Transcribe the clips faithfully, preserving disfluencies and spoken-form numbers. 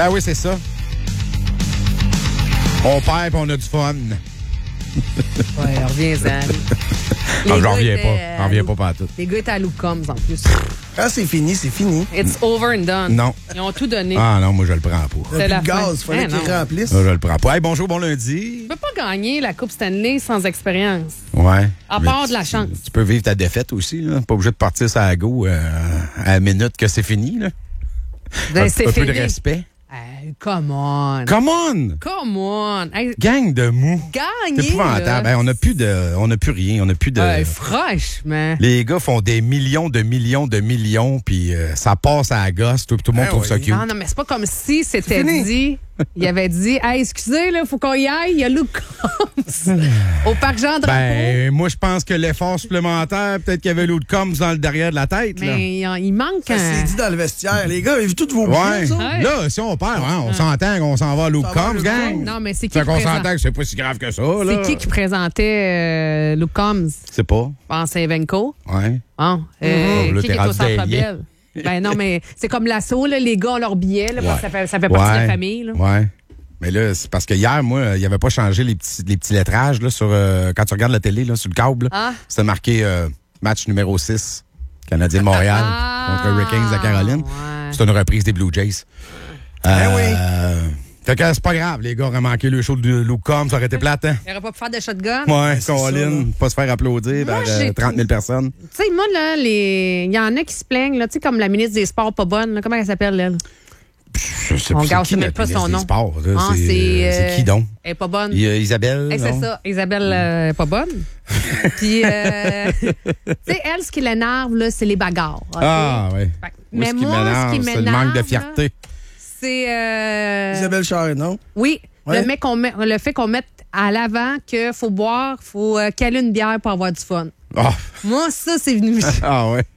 Ben oui, c'est ça. On perd et on a du fun. Ouais, reviens-en. Non, j'en reviens pas. J'en reviens pas partout. Les gars étaient à Luke Combs en plus. Quand c'est fini, c'est fini. It's over and done. Non. Ils ont tout donné. Ah non, moi je le prends pas. Il n'y a plus de gaz, il fallait Eh, qu'ils non. remplissent. Moi, je le prends pas. Hey, bonjour, bon lundi. Tu peux pas gagner la Coupe Stanley sans expérience. Ouais. À Mais part tu- de la chance. Tu peux vivre ta défaite aussi, là. Pas obligé de partir sur la go euh, à la minute que c'est fini, là. Ben, un c'est un peu de fini. respect. Hey, come on. Come on! Come on. Hey, Gang de mou. gagner. C'est épouvantable. là. Ben, on n'a plus de, on n'a plus rien. On n'a plus de. Hey, franchement. Les gars font des millions de millions de millions, puis euh, ça passe à la gosse. Tout, tout le monde Ben trouve oui. ça cute. Non, non, mais c'est pas comme si c'était fini. dit. Il avait dit, hey, excusez, là, faut qu'on y aille. Il y a Luke Combs au parc Jean-Drapeau. Ben, moi, je pense que l'effort supplémentaire, peut-être qu'il y avait l'autre coms dans le derrière de la tête. Là. mais il, il manque Ça un. s'est dit dans le vestiaire. Les gars, avez vu tous vos Ouais. billets, ça? Ouais. Là, si on perd, hein, on s'entend qu'on s'en va à Luke Ça va à Combs, Luke gang. Combs. Non, mais c'est qui Fait qui qu'on présente- s'entend que c'est pas si grave que ça, là. C'est qui qui présentait euh, Luke Combs? C'est pas. En Saint-Venco. Ouais. Bon, euh, Mhm. Là, qui t'es qui est au rendu Centre derrière. Bell? Ben non, mais c'est comme l'assaut, là, les gars ont leur billet, là, parce que ça fait, ça fait partie de Ouais. la famille. Là. Ouais. Mais là, c'est parce que hier, moi, il avait pas changé les petits, les petits lettrages là, sur euh, quand tu regardes la télé là, sur le câble. Ah. C'était marqué euh, match numéro six, Canadien de Montréal Ah, contre Hurricanes de Caroline. ouais. C'est une reprise des Blue Jays. Ben oui. Euh, Fait que c'est pas grave, les gars auraient manqué le show de Luke Combs, ça aurait été plate, hein? Il n'aurait pas pu faire de shotgun. Ouais, c'est ça, là. Colin, pas se faire applaudir Moi, par euh, j'ai- trente mille personnes. Tu sais, moi, là, les... il y en a qui se plaignent, là, tu sais, comme la ministre des Sports pas bonne. Là. Comment elle s'appelle, elle? Je sais On plus, garde c'est qui même la pas son ministre des nom. Sports, là? Ah, c'est c'est, euh, c'est euh, qui donc? Elle est pas bonne. Il y a Isabelle? Hey, c'est non? ça. Isabelle euh, est pas bonne. Puis, euh, tu sais, elle, ce qui l'énerve, là, c'est les bagarres. OK? Ah, oui. Fait que- Moi, mais ce qui moi, ce m'énerve, qui c'est le m'énerve, manque de là, fierté. c'est... euh, Isabelle Charret, non? Oui. Ouais. Le, mec qu'on met- le fait qu'on mette à l'avant qu'il faut boire, il faut euh, caler une bière pour avoir du fun. Ah, Moi, ça, c'est venu, me- ah ouais.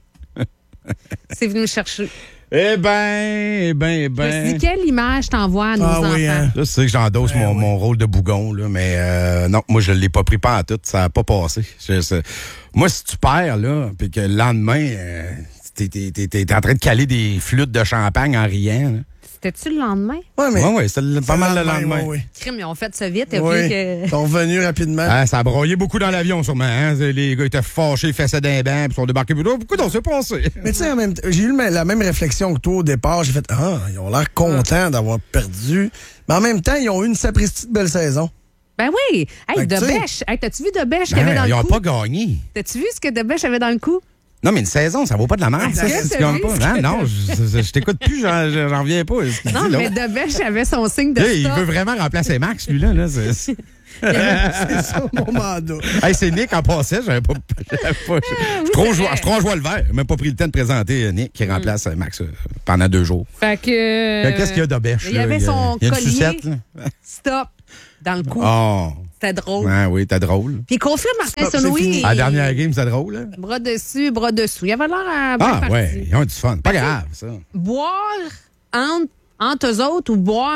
c'est venu me chercher. Eh ben, eh ben, eh Je me suis ben. dit, quelle image t'envoies à nos Ah enfants? oui, hein. Là, c'est que j'endosse Ben mon, oui. mon rôle de bougon, là, mais euh, non, moi, je l'ai pas pris pas en tout. Ça a pas passé. Je- c'est- moi, si tu perds, là, puis que le lendemain, euh, t'es, t'es, t'es, t'es en train de caler des flûtes de champagne en riant, là. C'était-tu le lendemain? Ouais, mais. Ouais, ouais, c'était le- pas c'est mal le lendemain. ouais, ouais. Crime, ils ont fait ça vite. et Oui, puis que... ils sont revenus rapidement. Ah, ça a broyé beaucoup dans l'avion, sûrement. Hein? Les gars étaient fâchés, fessaient d'un banc, puis sont débarqués. Pourquoi on s'est passé? Mais tu sais, en même t- j'ai eu le- la même réflexion que toi au départ. J'ai fait, ah, ils ont l'air contents d'avoir perdu. Mais en même temps, ils ont eu une sapristi de belle saison. Ben oui! Hey, Fait que tu sais- Debèche! Hey, t'as-tu vu Debèche qu'il y avait dans Ben, ils le n'ont cou? pas gagné. T'as-tu vu ce que Debèche avait dans le cou? Non, mais une saison, ça vaut pas de la merde. Est-ce ça, que si t'as tu gagnes vu pas. ce Non, que non, je, je- je t'écoute plus, j'en, j'en reviens pas. Ce qu'il Non, dit, là. mais Debèche avait son signe de Là, il stop. veut vraiment remplacer Max, lui, là. là c'est, c'est- C'est ça mon mandat. Hey, c'est Nick en passait, j'avais pas. J'avais pas je suis trop joie- je suis trop joie le vert. J'ai même pas pris le temps de présenter euh, Nick qui remplace euh, Max euh, pendant deux jours. Fait que... Fait que Qu'est-ce qu'il y a de bêche? Il y là? avait a- son il y a une collier. sucette, là. Stop! Dans le cou. Oh. C'était drôle. Ouais, oui, t'es drôle. Puis confirme Martin Stop, c'est Saint-Louis. fini. À la dernière game, c'était drôle, là. Bras dessus, bras dessous. Il avait l'air à bien Ah, parti. ouais, ils ont du fun. Pas grave, ça. Boire entre, entre eux autres ou boire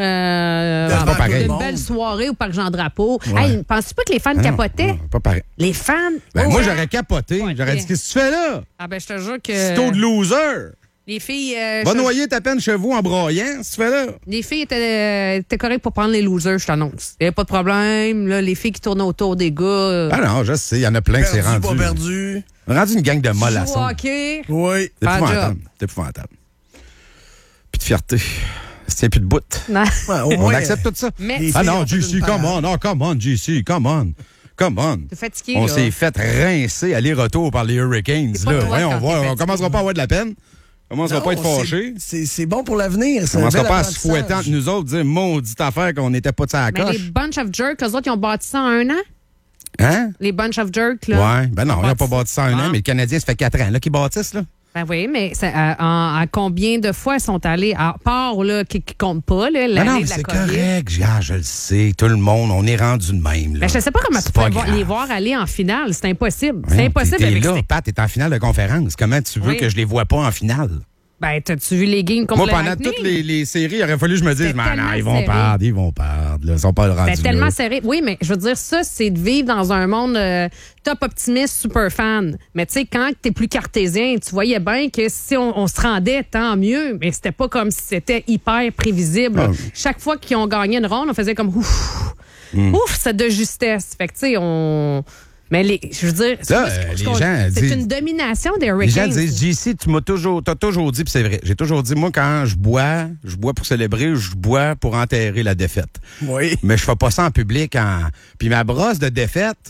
euh, C'est pas avoir pareil. une belle soirée au Parc Jean-Drapeau. Ouais. Hey, penses-tu pas que les fans Ah non, capotaient? non, pas pareil. Les fans? Ben, Oh, moi, hein? j'aurais capoté. Ouais, J'aurais ok. dit, qu'est-ce que tu fais là? Ah ben, je te jure que... C'est de loser. Les filles... euh, Va je- noyer ta peine chez vous en broyant, si tu fais là. Les filles étaient, euh, étaient correctes pour prendre les losers, je t'annonce. Il n'y avait pas de problème. Là, les filles qui tournaient autour des gars... euh, Ah non, je sais, il y en a plein qui s'est Perdu, rendu. pas perdu. Rendu une gang de jouent mollassons. au hockey. Oui. C'est Pas de épouvantable. job. C'est épouvantable. Puis de fierté. Ça tient plus de bout. Non. Ouais, au On moins, accepte tout ça. Mais Les Ah filles non, ont fait J C, une come parade. on. Oh, come on, J C, come on. Come on. t'es fatigué, On là. s'est fait rincer aller-retour par les Hurricanes. C'est pas Là. toi Voyons, quand on, va, t'es on commencera pas à avoir de la peine. On commencera Non, pas à être c'est- fâché. C'est c'est bon pour l'avenir. On C'est un commencera bel pas à se apprentissage. fouetter entre nous autres, dire maudite affaire qu'on n'était pas de ça à la Mais les coche. bunch of jerks, eux autres, ils ont bâti ça en un an? Hein? Les bunch of jerks, là. Ouais. Ben non, ils n'ont pas bâti ça en un Ah. an, mais le Canadien, ça fait quatre ans là, qu'ils bâtissent, là. Ben oui, mais ça, à, en- à combien de fois ils sont allés, à part là, qui, qui comptent pas, là, Ben l'année non, mais de la c'est COVID. correct. Ah, je le sais. Tout le monde, on est rendu de même, là. Ben, je sais pas comment C'est tu peux pas voir- grave. les voir aller en finale. C'est impossible. C'est Voyons, impossible t'es- t'es avec là, ces- Pat, t'es en finale de conférence. Comment tu veux Oui. que je les vois pas en finale? Ben, t'as-tu vu les games contre Moi, le pendant Lightning? toutes les, les séries, il aurait fallu que je me dise, C'était non, non, tellement ils vont serré. perdre, ils vont perdre. Là, ils sont pas rendus C'était tellement là. serré. Oui, mais je veux dire, ça, c'est de vivre dans un monde euh, top optimiste, super fan. Mais tu sais, quand t'es plus cartésien, tu voyais bien que si on, on se rendait, tant mieux. Mais c'était pas comme si c'était hyper prévisible. Ah. Chaque fois qu'ils ont gagné une ronde, on faisait comme ouf. Mm. Ouf, c'est de justesse. Fait que tu sais, on. Mais les, je veux dire, c'est Là, pas ce euh, que- ce les qu'on- gens c'est disent- une domination des Les gens Hurricanes. disent, J C, tu m'as toujours, t'as toujours dit, puis c'est vrai. J'ai toujours dit, moi, quand je bois, je bois pour célébrer, je bois pour enterrer la défaite. Oui. Mais je fais pas ça en public. En... Puis ma brosse de défaite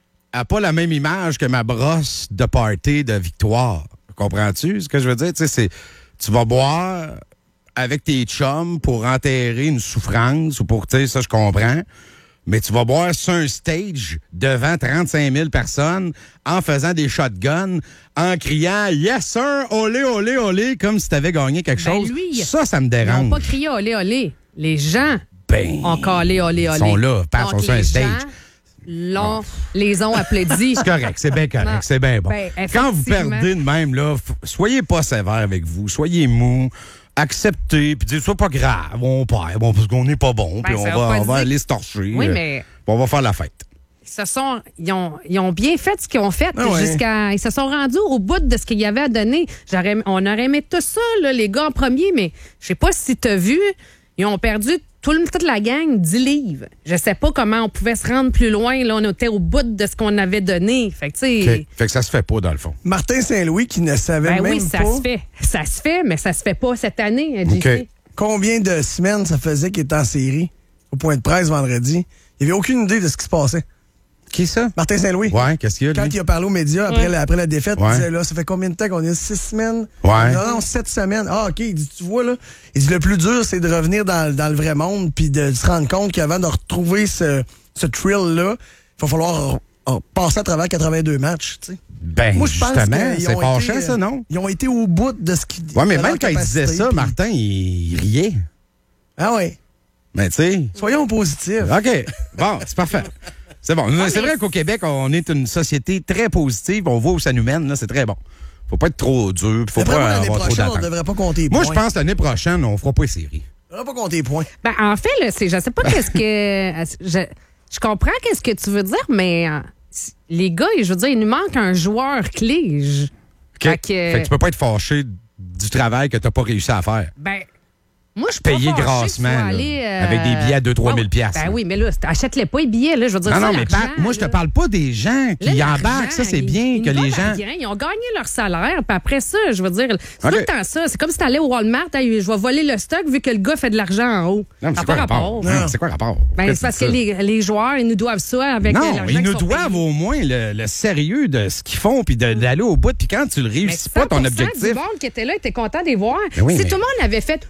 a pas la même image que ma brosse de party de victoire. Comprends-tu ce que je veux dire? Tu sais, c'est, tu vas boire avec tes chums pour enterrer une souffrance ou pour, tu sais, ça, je comprends. Mais tu vas boire sur un stage devant trente-cinq mille personnes en faisant des shotguns, en criant « Yes, sir! Olé, olé, olé! » comme si tu avais gagné quelque Ben, chose. lui, ça, ça me Ils dérange. n'ont pas crié olé, olé. Les gens Ben, ont calé olé, olé. Ils sont là, pas, ils sont Donc, sur un les stage. gens l'ont- les ont applaudis. C'est correct, c'est bien correct, Non. c'est bien bon. Ben, Quand vous effectivement. perdez de même, là, f- soyez pas sévère avec vous, soyez mou, acceptez, puis dites, c'est pas grave, on perd, bon, parce qu'on n'est pas bon, puis on ça va, veut pas on va dire- aller se torcher, Oui, euh, mais puis on va faire la fête. ils se sont, ils ont, ils ont bien fait ce qu'ils ont fait Ah ouais. jusqu'à, ils se sont rendus au bout de ce qu'il y avait à donner. J'aurais, on aurait aimé tout ça, là, les gars en premier, mais je sais pas si t'as vu, ils ont perdu tout le, toute la gang dix livres. Je sais pas comment on pouvait se rendre plus loin. Là, on était au bout de ce qu'on avait donné. Fait que, tu sais, OK. Fait que ça se fait pas, dans le fond. Martin Saint-Louis qui ne savait ben même oui, ça pas se fait. Ça se fait, mais ça se fait pas cette année, J C. OK. combien de semaines ça faisait qu'il était en série au point de presse vendredi. Il avait aucune idée de ce qui se passait. Qui ça? Martin Saint-Louis. Ouais, qu'est-ce qu'il y a, Quand lui? il a parlé aux médias après, Ouais. la, après la défaite, Ouais. il disait là, ça fait combien de temps qu'on est? Six semaines? Ouais. Non, non, sept semaines. Ah, OK. Il dit, tu vois, là. Il dit, le plus dur, c'est de revenir dans, dans le vrai monde puis de se rendre compte qu'avant de retrouver ce, ce thrill-là, il va falloir euh, passer à travers quatre-vingt-deux matchs, tu sais. Ben, Moi, je pense justement, qu'ils c'est ont fâchant, été, ça, non? Ils ont été au bout de ce qu'ils Ouais, mais de même leur quand il disait capacité, ça, puis- Martin, il riait. Ah oui. Mais tu sais... Soyons positifs. OK. Bon, c'est parfait. C'est bon. Ah, c'est mais vrai qu'au Québec, on est une société très positive. On voit où ça nous mène. Là, c'est très bon. Faut pas être trop dur. Faut D'après pas moi, l'année avoir trop prochaine, on ne d'attente. devrait pas compter les Moi, je points. pense que l'année prochaine, on fera pas les séries. On ne devrait pas compter les points. Ben, en fait, là, c'est, je sais pas qu'est-ce que. Je, je comprends qu'est-ce que tu veux dire, mais euh, les gars, je veux dire, il nous manque un joueur clé. Je- OK? Fait que- Fait que tu peux pas être fâché du travail que t'as pas réussi à faire. Ben, moi, je suis pas Payer fâchée grassement, que tu sois là, allé, euh, avec des billets à deux trois ouais, mille piastres, Ben là. oui, mais là, achète-les pas les billets, là. Je veux dire, Non, ça, non, mais l'argent, Pat, moi, je te là. parle pas des gens qui Là, embarquent. l'argent, Ça, c'est ils- bien ils que nous les donnent gens... rien. Ils ont gagné leur salaire, puis après ça, je veux dire, c'est OK. tout le temps ça. C'est comme si t'allais au Walmart, hey, je vais voler le stock vu que le gars fait de l'argent en haut. Non, mais Ça c'est n'a quoi pas le rapport? rapport. Non, c'est quoi le rapport? Ben, Pourquoi c'est parce tu que dis ça? les, les joueurs, ils nous doivent ça avec euh, Non, l'argent ils qu'ils nous sont doivent payés. au moins le, le sérieux de ce qu'ils font puis de- d'aller au bout. Puis quand tu le Mais réussis pas, ton cent pour cent objectif... du monde qui était là était content de les voir. Ben oui, si mais- tout le monde avait fait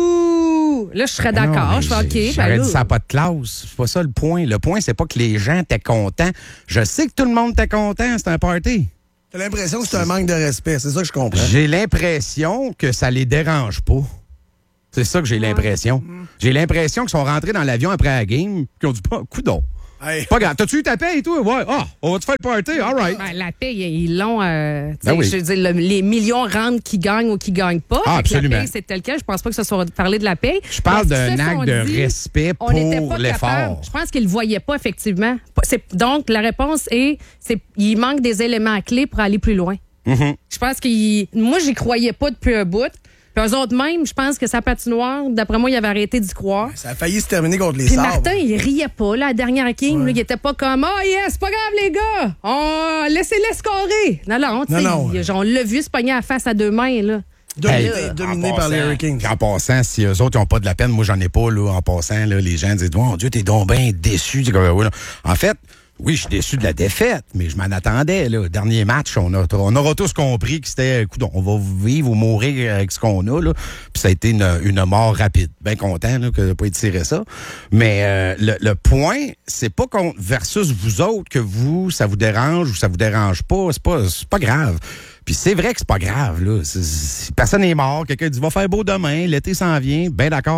ouh, là je serais Non, d'accord. mais Je fais OK. j'ai- ben J'aurais là. dit ça n'a pas de classe. C'est pas ça le point. Le point, c'est pas que les gens étaient contents. Je sais que tout le monde était content. C'était un party. T'as l'impression que c'est un manque de respect. C'est ça que je comprends. J'ai l'impression que ça les dérange pas. C'est ça que j'ai l'impression. J'ai l'impression qu'ils sont rentrés dans l'avion après la game qu'ils ont dit pas, coudon. Hey. Pas grave. T'as-tu eu ta paye, toi? Ouais. Ah, on va te faire le party. All right. Ben, la paye, ils l'ont. euh, tu sais, Ben oui. Je veux dire, le- les millions rentrent qui gagnent ou qui gagnent pas. Ah, Fait que absolument. La paye, c'est tel quel. Je pense pas que ce soit parler de la paye. Je parle Mais ce d'un qu'ils se acte sont de dit, respect on n'était pour pas l'effort. capable. Je pense qu'ils le voyaient pas, effectivement. Pas- c'est- Donc, la réponse est, c'est il manque des éléments clés pour aller plus loin. Mhm. Je pense qu'ils. Moi, j'y croyais pas depuis un bout. Puis eux autres même, je pense que sa patinoire, d'après moi, ils avaient arrêté d'y croire. Ça a failli se terminer contre les Puis Sabres. Martin, il riait pas, là, la dernière game. Là, il était pas comme, ah, yes, c'est pas grave, les gars. Oh, laissez-les scorer. Non, non, tu sais, Non, non. il- on l'a vu se pogner à la face à deux mains, là. Dominé, Hey, dominé en par les passant- Hurricanes. En passant, si eux autres n'ont pas de la peine, moi, j'en ai pas, là, en passant, là, les gens disent, oh Dieu, t'es donc bien déçu. C'est comme, ouais, là. En fait, oui, je suis déçu de la défaite, mais je m'en attendais, là. Dernier match, on, a, on aura tous compris que c'était, écoute, on va vivre ou mourir avec ce qu'on a, là. Puis ça a été une, une mort rapide. Bien content, là, que n'a pas étiré ça. Mais euh, le, le point, c'est pas contre versus vous autres que vous, ça vous dérange ou ça vous dérange pas. C'est pas, c'est pas grave. Puis c'est vrai que c'est pas grave, là. C'est- c'est- personne n'est mort. Quelqu'un dit, va faire beau demain, l'été s'en vient. Ben d'accord.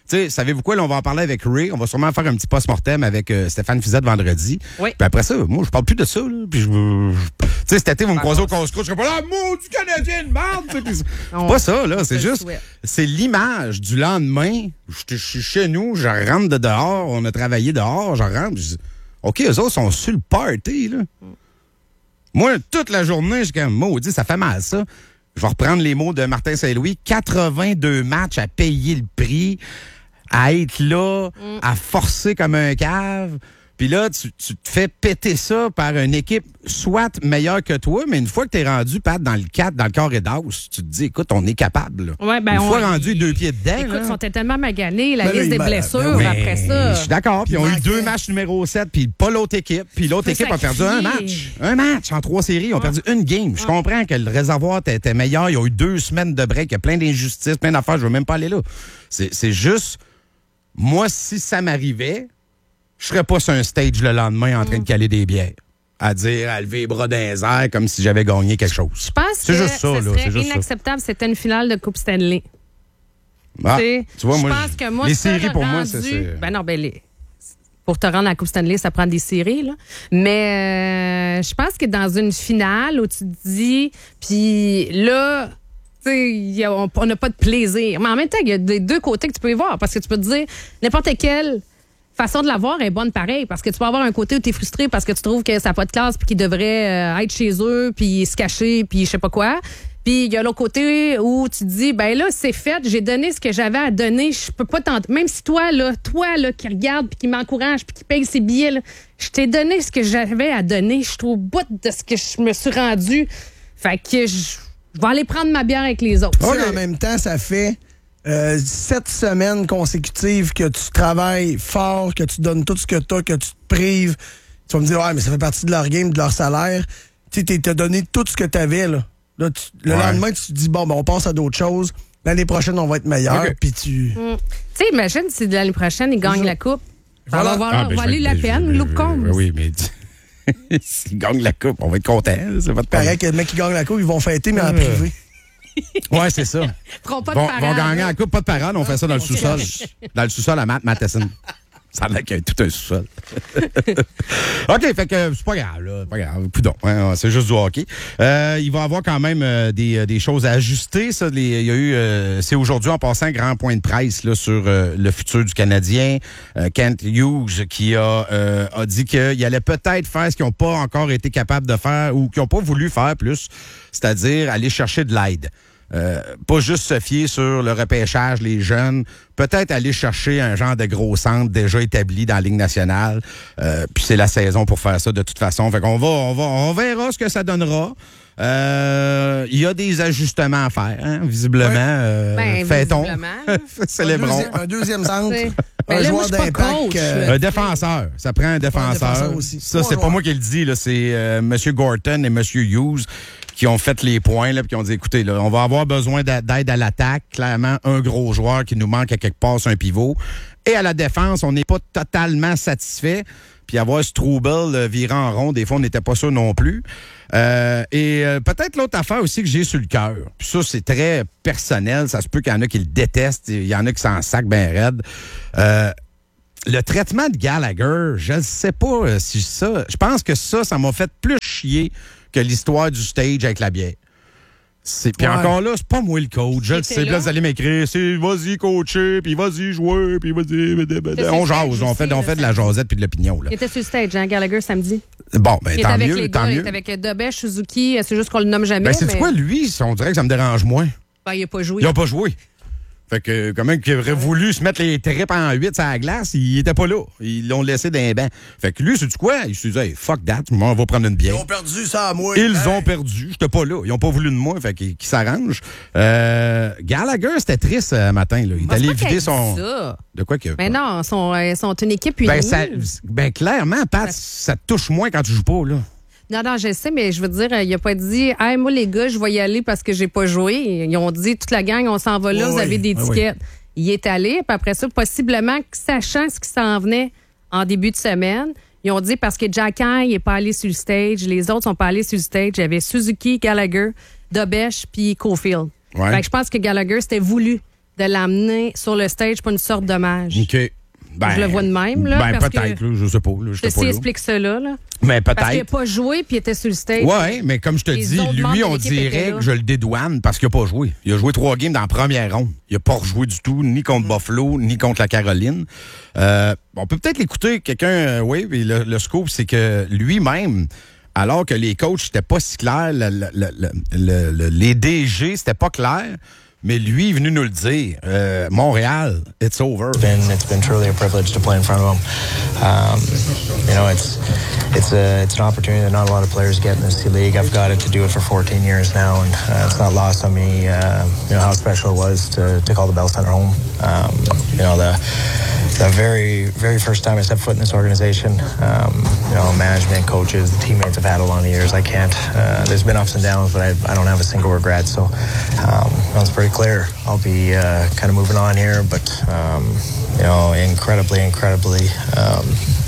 sais, savez-vous quoi, là, on va en parler avec Ray. On va sûrement faire un petit post-mortem avec euh, Stéphane Fizette vendredi. Oui. Puis après ça, moi, je parle plus de ça, là. Puis je veux. Tu sais, cet été, vous me croisez au casse-croûte, je serais pas là, maudit Canadien de merde! C'est pas ça, là. C'est juste. C'est l'image du lendemain. Je suis chez nous, je rentre de dehors, on a travaillé dehors, je rentre. Je dis, OK, eux autres sont sur le party, là. Mm. Moi, toute la journée, je suis comme, maudit, ça fait mal, ça. Je vais reprendre les mots de Martin Saint-Louis. quatre-vingt-deux matchs à payer le prix, à être là, mm. à forcer comme un cave. Puis là, tu, tu te fais péter ça par une équipe soit meilleure que toi, mais une fois que tu es rendu, Pat, dans le quatre, dans le corps et d'os, tu te dis, écoute, on est capable. Là. Ouais, ben une on, fois rendu deux pieds dedans. Écoute, là, ils sont tellement maganés, la ben liste là, des ben, blessures ben, après ça. Je suis d'accord. Puis ils ont eu manquait. deux matchs numéro sept, puis pas l'autre équipe. Puis l'autre Faut équipe a perdu sacrifier. un match. Un match en trois séries. Ils ont perdu une game. Je comprends que le réservoir était, était meilleur. Ils ont eu deux semaines de break. Il y a plein d'injustices, plein d'affaires. Je veux même pas aller là. C'est, c'est juste, moi, si ça m'arrivait, je serais pas sur un stage le lendemain en train de caler des bières. À dire, à lever les bras dans les airs comme si j'avais gagné quelque chose. Je pense c'est que juste ça, ça là. serait C'est juste inacceptable si c'était une finale de Coupe Stanley. Ah, T'sais, tu vois, je moi, pense que moi, les ça, séries, pour moi, rendu, c'est... c'est... Ben non, ben les... Pour te rendre à la Coupe Stanley, ça prend des séries, là. Mais euh, je pense que dans une finale où tu te dis... Puis là... Tu sais, on n'a pas de plaisir. Mais en même temps, il y a des deux côtés que tu peux y voir. Parce que tu peux te dire, n'importe quelle façon de la voir est bonne pareil. Parce que tu peux avoir un côté où tu es frustré parce que tu trouves que ça n'a pas de classe puis qu'ils devraient euh, être chez eux puis se cacher puis je sais pas quoi. Puis il y a l'autre côté où tu te dis, ben là, c'est fait, j'ai donné ce que j'avais à donner, je peux pas tenter. Même si toi, là, toi, là, qui regarde puis qui m'encourage puis qui paye ses billets, là, je t'ai donné ce que j'avais à donner. Je suis au bout de ce que je me suis rendu. Fait que je, je vais aller prendre ma bière avec les autres. Tu sais, en même temps, ça fait euh, sept semaines consécutives que tu travailles fort, que tu donnes tout ce que tu as, que tu te prives. Tu vas me dire, ouais, mais ça fait partie de leur game, de leur salaire. Tu sais, t'as donné tout ce que tu avais, là. Là, tu, le Ouais. lendemain, tu te dis, bon, ben, on passe à d'autres choses. L'année prochaine, on va être meilleur. Okay. Puis tu. Mm. Tu sais, imagine si de l'année prochaine, ils gagnent la coupe. Ça Voilà. va Ah, valoir ben, je valer vais- la je- peine, je- Luke je- Combs. Oui, mais s'ils gagnent la coupe, on va être content. C'est pas de Pareil problème. que le mec qui gagne la coupe, ils vont fêter, mais en Euh. privé. Ouais, c'est ça. Feront pas Vont, de vont parade. gagner la coupe, pas de parade, on fait ça dans le sous-sol. Dans le sous-sol à Matt Matheson. Ça a l'air qu'il y a tout un sous-sol. OK, fait que c'est pas grave, là. Pas grave. Coudon, hein, c'est juste du hockey. Euh, il va y avoir quand même euh, des, des choses à ajuster. Ça, les, il y a eu, euh, c'est aujourd'hui en passant un grand point de presse là, sur euh, le futur du Canadien. Euh, Kent Hughes qui a, euh, a dit qu'il allait peut-être faire ce qu'ils n'ont pas encore été capables de faire ou qu'ils n'ont pas voulu faire plus, c'est-à-dire aller chercher de l'aide. Euh, pas juste se fier sur le repêchage, les jeunes, peut-être aller chercher un genre de gros centre déjà établi dans la Ligue nationale. Euh, puis c'est la saison pour faire ça de toute façon. Fait qu'on va, on va, on verra ce que ça donnera. Euh, Il y a des ajustements à faire, hein, visiblement. Ouais. Euh, Ben, Fêtons. visiblement. Célébrons. Un deuxième, un deuxième centre. C'est- un Ben là, moi, joueur je suis pas d'impact. coach, euh, là. Un défenseur. Ça prend un défenseur. défenseur aussi. Ça, Trois c'est pas joueurs. moi qui le dis. Là. C'est euh, M. Gorton et M. Hughes qui ont fait les points là, puis qui ont dit, écoutez, là, on va avoir besoin d'a- d'aide à l'attaque. Clairement, un gros joueur qui nous manque à quelque part sur un pivot. Et à la défense, on n'est pas totalement satisfait. Puis avoir Struble euh, virant en rond, des fois, on n'était pas sûr non plus. Euh, et euh, peut-être l'autre affaire aussi que j'ai sur le cœur. Puis ça, c'est très personnel. Ça se peut qu'il y en a qui le détestent. Il y en a qui s'en sacent bien raide. Euh, le traitement de Gallagher, je ne sais pas euh, si ça... Je pense que ça, ça m'a fait plus chier que l'histoire du stage avec la bière. C'est, puis Ouais. encore là, c'est pas moi le coach. Je le était sais. Puis là, là. vous allez m'écrire, c'est vas-y coacher, puis vas-y jouer, puis vas-y... C'est On ça, jase, on fait, aussi, on là, fait de ça. la jasette puis de l'opinion. Là. Il était sur le stage, hein, Gallagher, samedi. Bon, ben Il tant était avec mieux, les tant gars, il mieux. était avec Dobesh, Suzuki. C'est juste qu'on le nomme jamais. Ben, c'est mais... quoi, lui? On dirait que ça me dérange moins. Ben, il n'a pas joué. Ils n'ont pas joué. Fait que, quand même, qu'il aurait voulu se mettre les tripes en huit sur la glace, il était pas là. Ils l'ont laissé d'un banc. Fait que lui, c'est du quoi? Il se dit, hey, fuck that, on va prendre une Ils bière. ont perdu ça à moi. Ils Hey. ont perdu. J'étais pas là. Ils ont pas voulu de moi. Fait qu'ils qu'ils s'arrangent. Euh, Gallagher, c'était triste ce matin. Là. Il est Ben, c'est allé pas qu'elle vider dit son. ça. De quoi que. Mais non, ils sont, euh, sont une équipe unie. Ben, ça, ben, clairement, Pat, ça te touche moins quand tu joues pas, là. Non, non, je sais, mais je veux dire, il a pas dit, hey, moi, les gars, je vais y aller parce que j'ai pas joué. Ils ont dit, toute la gang, on s'en va là, Oui, vous avez oui. des Oui, tickets. Il est allé, puis après ça, possiblement, sachant ce qui s'en venait en début de semaine, ils ont dit, parce que Jack High n'est pas allé sur le stage, les autres sont pas allés sur le stage. Il y avait Suzuki, Gallagher, Dobesh, puis Caulfield. Ouais. Fait que je pense que Gallagher, c'était voulu de l'amener sur le stage pour une sorte d'hommage. OK. Ben, je le vois de même, là. Ben, parce peut-être, que là, je sais pas. Là, Ceci explique cela, là. Mais peut-être. Parce qu'il n'a pas joué puis il était sur le stage. Oui, mais comme je te Les dis, autres membres lui, de on l'équipe étaient dirait là. que je le dédouane parce qu'il n'a pas joué. Il a joué trois games dans la première ronde. Il n'a pas rejoué du tout, ni contre Buffalo, ni contre la Caroline. Euh, on peut peut-être l'écouter, quelqu'un, euh, oui, mais le, le scoop, c'est que lui-même, alors que les coachs n'étaient pas si clairs, le, le, le, le, le, les D G, c'était pas clair. Mais lui est venu nous le dire. Euh, Montréal, it's over. It's been, it's been truly a privilege to play in front of him. Um, you know, it's it's a it's an opportunity that not a lot of players get in this league. I've got it to do it for fourteen years now, and uh, it's not lost on me. Uh, you know how special it was to to call the Bell Center home. Um, you know the the very very first time I stepped foot in this organization. Um, you know, management, coaches, the teammates I've had a lot of years. I can't. Uh, there's been ups and downs, but I I don't have a single regret. So um, it's pretty clear. I'll be uh, kind of moving on here, but um, you know, incredibly, incredibly. Um,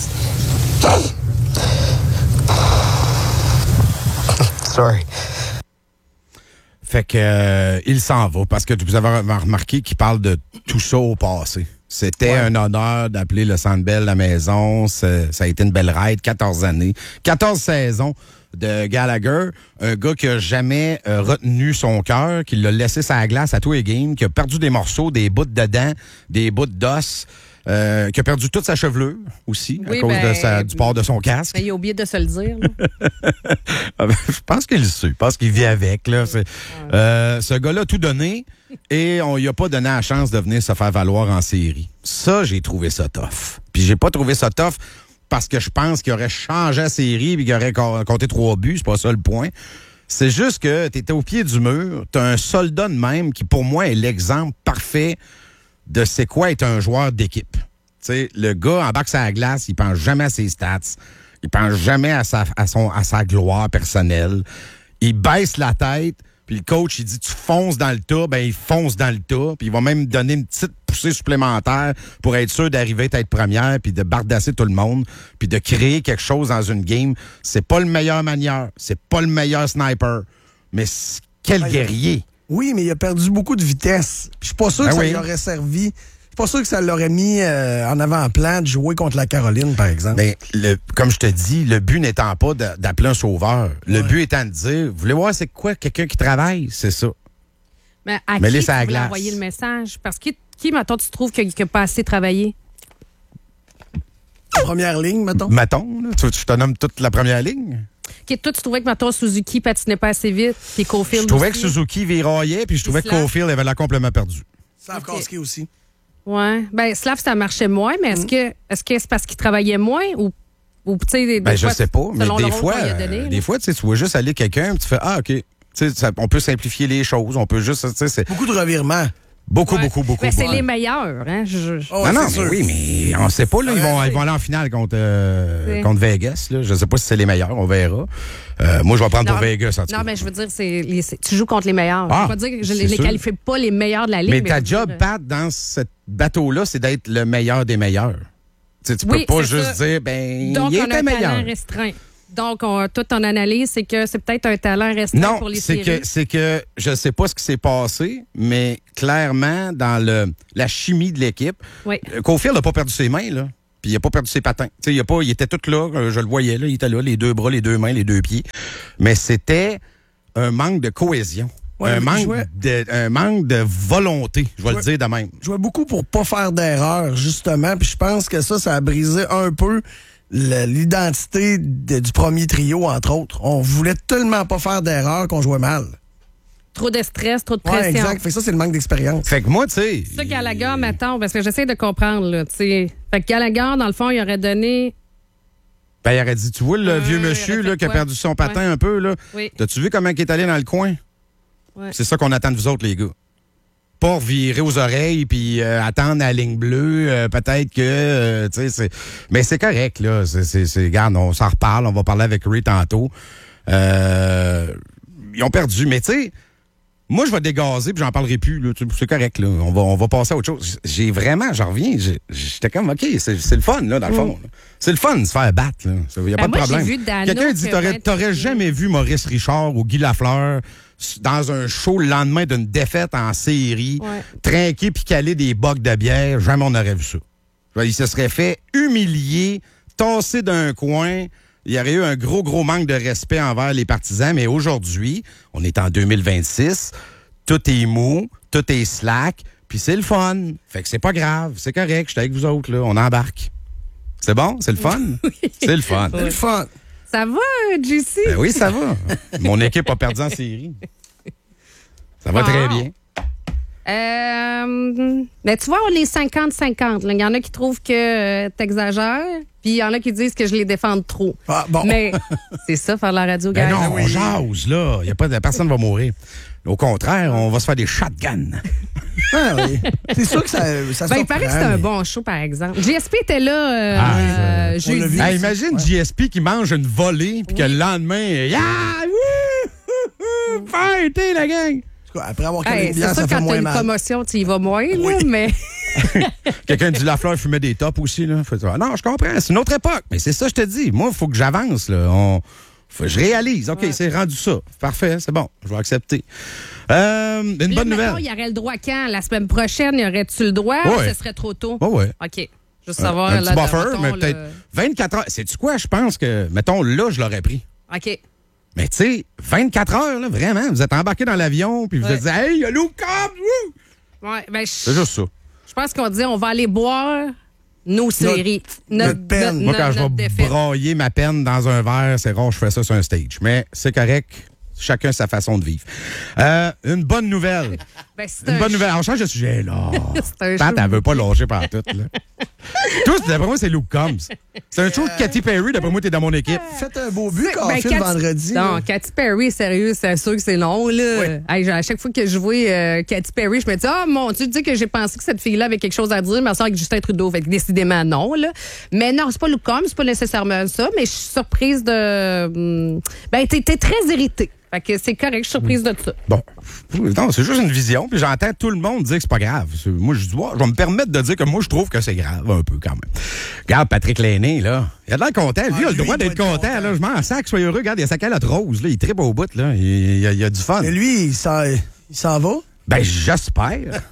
sorry. Fait que euh, il s'en va parce que vous avez remarqué qu'il parle de tout ça au passé. C'était ouais. un honneur d'appeler le Centre Bell la maison. C'est, ça a été une belle ride, quatorze années, quatorze saisons de Gallagher, un gars qui a jamais euh, retenu son cœur, qui l'a laissé sur la glace à tous les games, qui a perdu des morceaux, des bouts de dents, des bouts d'os, euh, qui a perdu toute sa chevelure aussi oui, à cause ben, de sa, du port de son casque. Ben, il a oublié de se le dire. Je pense qu'il le sait. Je pense qu'il vit avec. Là. C'est, euh, ce gars-là a tout donné et on lui a pas donné la chance de venir se faire valoir en série. Ça, j'ai trouvé ça tough. Puis j'ai pas trouvé ça tough parce que je pense qu'il aurait changé la série et qu'il aurait compté trois buts. C'est pas ça le point. C'est juste que tu étais au pied du mur. Tu as un soldat de même qui, pour moi, est l'exemple parfait de c'est quoi être un joueur d'équipe. T'sais, le gars embarque sur la glace, il pense jamais à ses stats. Il pense jamais à sa, à son, à sa gloire personnelle. Il baisse la tête, puis le coach, il dit « Tu fonces dans le tas », ben il fonce dans le tas, puis il va même donner une petite poussée supplémentaire pour être sûr d'arriver à être première, puis de bardasser tout le monde, puis de créer quelque chose dans une game. C'est pas le meilleur manieur, c'est pas le meilleur sniper, mais quel guerrier! Oui, mais il a perdu beaucoup de vitesse. Je suis pas sûr ben que ça oui. lui aurait servi. Je suis pas sûr que ça l'aurait mis euh, en avant-plan de jouer contre la Caroline, par exemple. Mais le, comme je te dis, le but n'étant pas de, d'appeler un sauveur. Le ouais. but étant de dire, vous voulez voir c'est quoi quelqu'un qui travaille? C'est ça. Mais à mais qui tu voulais envoyer le message? Parce que qui, mettons, tu trouves qu'il n'a pas assez travaillé? La première ligne, mettons. Mettons, là, tu, tu te nommes toute la première ligne? Okay, toi, tu trouvais que, mettons, Suzuki patinait pas assez vite, puis Caulfield Je trouvais aussi. que Suzuki viraillait, puis je trouvais que Caulfield avait l'air complètement perdu. Slav Koski aussi. Oui. Ben Slav, ça marchait moins, mais est-ce, mm. que, est-ce que c'est parce qu'il travaillait moins ou, ou tu sais, ben, je sais pas, mais des fois, donné, des fois, tu vois juste aller quelqu'un, tu fais, ah, OK. Ça, on peut simplifier les choses, on peut juste, tu sais, c'est... Beaucoup de revirements. Beaucoup, ouais. beaucoup, beaucoup. Ben, c'est ouais. les meilleurs, hein? Je, je... Oh, non, non, mais oui, mais on sait pas, là. Ils vont, ouais, ils vont aller en finale contre, euh, contre Vegas, là. Je sais pas si c'est les meilleurs, on verra. Euh, moi, je vais prendre non, pour Vegas, en tout cas. Non, mais je veux dire, c'est, les, c'est, tu joues contre les meilleurs. Ah, je veux dire que je ne les qualifie pas les meilleurs de la ligue. Mais, mais ta dire, job, Pat, dans ce bateau-là, c'est d'être le meilleur des meilleurs. Tu sais, tu oui, peux pas juste ça. dire, ben, donc, il on était a un meilleur. Talent restreint. Donc, on, toute ton analyse, c'est que c'est peut-être un talent restreint non, pour les c'est séries. que c'est que je sais pas ce qui s'est passé, mais clairement, dans le la chimie de l'équipe, oui. Caulfield n'a pas perdu ses mains, là. Puis il n'a pas perdu ses patins. T'sais, il, a pas, il était tout là, je le voyais, là, il était là, les deux bras, les deux mains, les deux pieds. Mais c'était un manque de cohésion. Ouais, un, manque jouais... de, un manque de volonté, je vais jouais... le dire de même. Je jouais beaucoup pour pas faire d'erreur, justement. Puis je pense que ça, ça a brisé un peu le, l'identité de, du premier trio, entre autres. On voulait tellement pas faire d'erreur qu'on jouait mal. Trop de stress, trop de pression. Ouais, exact. Fait que ça, c'est le manque d'expérience. Fait que moi, tu sais... C'est ça, Gallagher, mettons, parce que j'essaie de comprendre, là, tu sais. Fait que Gallagher, dans le fond, il aurait donné... Ben, il aurait dit, tu vois, le euh, vieux monsieur, là, qui a perdu son patin ouais. un peu, là. Oui. T'as-tu vu comment il est allé dans le coin? Ouais. C'est ça qu'on attend de vous autres, les gars. Pas virer aux oreilles puis euh, attendre à la ligne bleue, euh, peut-être que, euh, tu sais, c'est... Mais c'est correct, là. C'est, c'est, c'est... Regarde, on s'en reparle, on va parler avec Ray tantôt. Euh... Ils ont perdu, mais tu sais... Moi, je vais dégazer, puis j'en parlerai plus. Là. C'est correct, là. On va, on va passer à autre chose. J'ai vraiment, j'en reviens, j'ai, j'étais comme, OK, c'est, c'est le fun, là, dans le fond. Là. C'est le fun de se faire battre, là. Il n'y a ben pas moi, de problème. J'ai vu Dano Quelqu'un dit, t'aurais, t'aurais jamais vu Maurice Richard ou Guy Lafleur dans un show le lendemain d'une défaite en série, Ouais. trinquer puis caler des bocs de bière. Jamais on aurait vu ça. Il se serait fait humilier, tasser d'un coin. Il y aurait eu un gros, gros manque de respect envers les partisans. Mais aujourd'hui, on est en deux mille vingt-six, tout est mou, tout est slack, puis c'est le fun. Fait que c'est pas grave, c'est correct, je suis avec vous autres, là, on embarque. C'est bon? C'est le fun? C'est le fun. C'est le fun. Ça va, J C? Ben oui, ça va. Mon équipe a perdu en série. Ça va Wow. très bien. Euh, ben, tu vois, on est cinquante cinquante. Il y en a qui trouvent que euh, t'exagères, puis il y en a qui disent que je les défends trop. Ah, bon. Mais c'est ça, faire la radio, Ben gars. non, on jase, là. Y a pas de, personne ne va mourir. Au contraire, on va se faire des shotguns. Ah, oui. C'est sûr que ça, ça Ben, il surprend, paraît que c'était un mais- bon show, par exemple. J S P était là euh, Ah, euh, on l'a jeudi. vu. Hey, imagine Ouais. J S P qui mange une volée puis que le lendemain, yeah! Wouh! Fêtez, la gang! En tout cas, après avoir calé Hey, une c'est bière, sûr, ça quand fait t'as moins une mal. commotion, tu y vas moins, là, mais... Quelqu'un dit Lafleur fumait des tops aussi, là. Fait ça. Non, je comprends, c'est une autre époque. Mais c'est ça, je te dis. Moi, il faut que j'avance, là. On... Faut que je réalise. OK, Ouais. c'est rendu ça. Parfait, c'est bon. Je vais accepter. Euh, une Là, bonne mettons, nouvelle. il y aurait le droit quand? La semaine prochaine, y aurait-tu le droit ou Ouais. ce serait trop tôt? Ouais, ouais. OK. Juste Un- savoir... un là, petit de- buffer, mettons, mais le- peut-être vingt-quatre heures. Sais-tu quoi? Je pense que, mettons, là, je l'aurais pris. OK. Mais tu sais, vingt-quatre heures, là, vraiment. Vous êtes embarqué dans l'avion, puis vous Ouais. êtes dit, hey, il y a Luke Combs, wouh! Ouais, ben, C'est je juste ça. je pense qu'on dit on va aller boire nos séries. notre peine. Moi, quand je notre vais défaite. brailler ma peine dans un verre, c'est rare, je fais ça sur un stage. Mais c'est correct. Chacun sa façon de vivre. Euh, une bonne nouvelle. Ben, c'est Une un bonne nouvelle. On change de sujet, là. C'est un Pat, show. elle veut pas lâcher par tout, là. Toi, d'après moi, c'est Luke Combs. C'est un show de Katy Perry. D'après moi, t'es dans mon équipe. Faites un beau but, Ben, Caulfield, Katy- vendredi. Non, là. Katy Perry, sérieux, c'est sûr que c'est long, là. Oui. Hey, à chaque fois que je vois euh, Katy Perry, je me dis, ah, mon Dieu, tu dis que j'ai pensé que cette fille-là avait quelque chose à dire, mais ça avec Justin Trudeau. Fait que décidément, non, là. Mais non, c'est pas Luke Combs, c'est pas nécessairement ça, mais je suis surprise de. hum, Ben, t'es t'es très irritée. Fait que c'est correct, je suis surprise de ça. Bon, non, c'est juste une vision, puis j'entends tout le monde dire que c'est pas grave. C'est- Moi, je dis, ouais, je vais me permettre de dire que moi, je trouve que c'est grave, un peu quand même. Regarde Patrick Lainé, là. Il a de l'air content. Lui, Ah, il a le lui, droit il doit d'être être content, content. là. Je m'en sac, soyez heureux. Regarde, il a sa calotte rose, là. Il tripe au bout, là. Il, il a, il a du fun. Mais lui, il s'en, il s'en va. Ben, j'espère.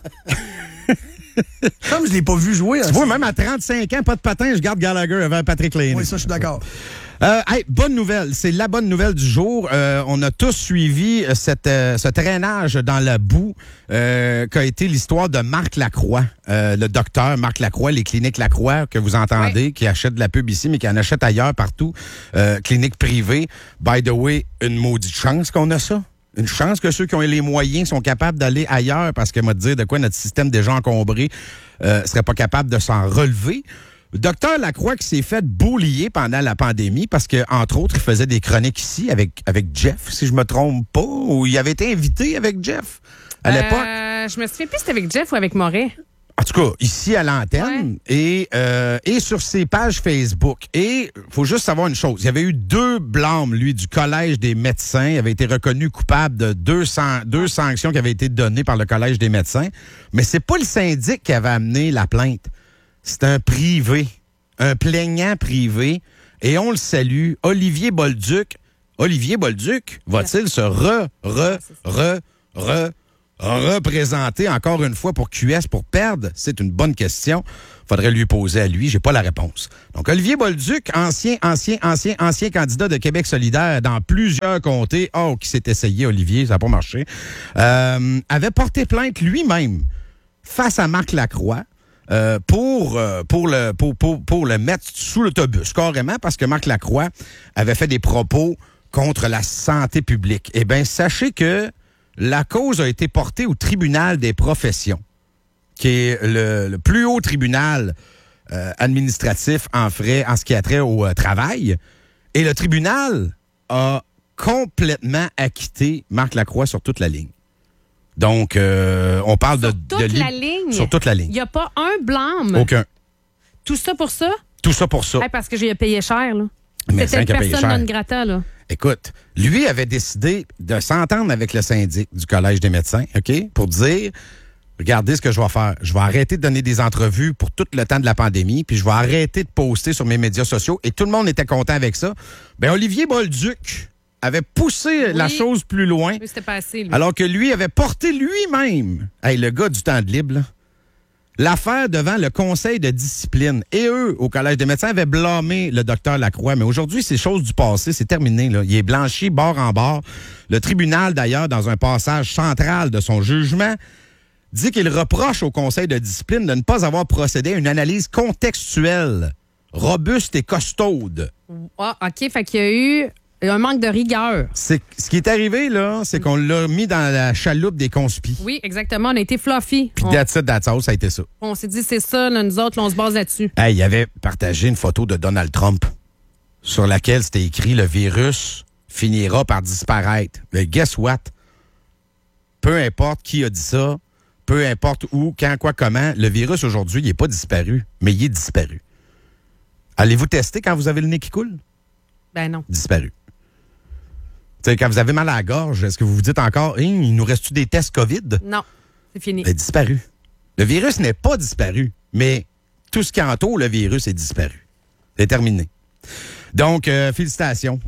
Comme je l'ai pas vu jouer. Tu vois, même à trente-cinq ans, pas de patin, je garde Gallagher avant Patrick Lainé. Oui, ça, je suis d'accord. Euh, hey, bonne nouvelle, c'est la bonne nouvelle du jour. Euh, on a tous suivi euh, cette, euh, ce traînage dans la boue euh, qu'a été l'histoire de Marc Lacroix, euh, le docteur Marc Lacroix, les cliniques Lacroix que vous entendez, qui achètent de la pub ici, mais qui en achètent ailleurs partout, euh, cliniques privées. By the way, une maudite chance qu'on a ça. Une chance que ceux qui ont les moyens sont capables d'aller ailleurs parce que, moi, te dire de quoi notre système déjà encombré euh, serait pas capable de s'en relever. Docteur Lacroix qui s'est fait bullier pendant la pandémie parce que, entre autres, il faisait des chroniques ici avec, avec Jeff, si je me trompe pas, ou il avait été invité avec Jeff à l'époque. Euh, je me souviens plus si c'était avec Jeff ou avec Moret. En tout cas, ici à l'antenne et, euh, et sur ses pages Facebook. Et faut juste savoir une chose. Il y avait eu deux blâmes, lui, du Collège des médecins. Il avait été reconnu coupable de deux, san- deux sanctions qui avaient été données par le Collège des médecins. Mais c'est pas le syndic qui avait amené la plainte. C'est un privé, un plaignant privé. Et on le salue, Olivier Bolduc. Olivier Bolduc, va-t-il se re, re, re, re, représenter encore une fois pour Q S pour perdre? C'est une bonne question. Faudrait lui poser à lui. J'ai pas la réponse. Donc, Olivier Bolduc, ancien, ancien, ancien, ancien candidat de Québec solidaire dans plusieurs comtés. Oh, qui s'est essayé, Olivier, ça n'a pas marché. Euh, avait porté plainte lui-même face à Marc Lacroix. Euh, pour, euh, pour, le, pour, pour, pour le mettre sous l'autobus, carrément, parce que Marc Lacroix avait fait des propos contre la santé publique. Eh bien, sachez que la cause a été portée au tribunal des professions, qui est le, le plus haut tribunal euh, administratif en frais en ce qui a trait au euh, travail. Et le tribunal a complètement acquitté Marc Lacroix sur toute la ligne. Donc, euh, on parle Sur de... toute de li- la ligne? Sur toute la Il ligne. n'y a pas un blâme. Aucun. Tout ça pour ça? Tout ça pour ça. Hey, parce que j'ai payé cher, là. Mais C'était une qui a payé personne cher. non grata, là. Écoute, lui avait décidé de s'entendre avec le syndic du Collège des médecins, OK, pour dire, regardez ce que je vais faire. Je vais arrêter de donner des entrevues pour tout le temps de la pandémie, puis je vais arrêter de poster sur mes médias sociaux. Et tout le monde était content avec ça. Ben Olivier Bolduc avait poussé Oui. la chose plus loin, Oui, c'était pas assez, lui. alors que lui avait porté lui-même, hey, le gars du temps de libre, là, l'affaire devant le conseil de discipline. Et eux, au Collège des médecins, avaient blâmé le docteur Lacroix. Mais aujourd'hui, c'est chose du passé, c'est terminé. Là. Il est blanchi bord en bord. Le tribunal, d'ailleurs, dans un passage central de son jugement, dit qu'il reproche au conseil de discipline de ne pas avoir procédé à une analyse contextuelle, robuste et costaude. Ah, OK, fait qu'il y a eu un manque de rigueur. C'est, ce qui est arrivé, là, c'est qu'on l'a mis dans la chaloupe des conspis. Oui, exactement. On a été fluffy. Puis On, that's it, that's all, ça a été ça. on s'est dit, c'est ça, là, nous autres, là, on se base là-dessus. Hey, il avait partagé une photo de Donald Trump sur laquelle c'était écrit « Le virus finira par disparaître ». Mais guess what? Peu importe qui a dit ça, peu importe où, quand, quoi, comment, le virus aujourd'hui, il n'est pas disparu, mais il est disparu. Allez-vous tester quand vous avez le nez qui coule? Ben non. Disparu. Tu sais, quand vous avez mal à la gorge, est-ce que vous vous dites encore, hey, il nous reste-tu des tests COVID? Non, c'est fini. Il est disparu. Le virus n'est pas disparu, mais tout ce qui entoure le virus est disparu. C'est terminé. Donc, euh, félicitations.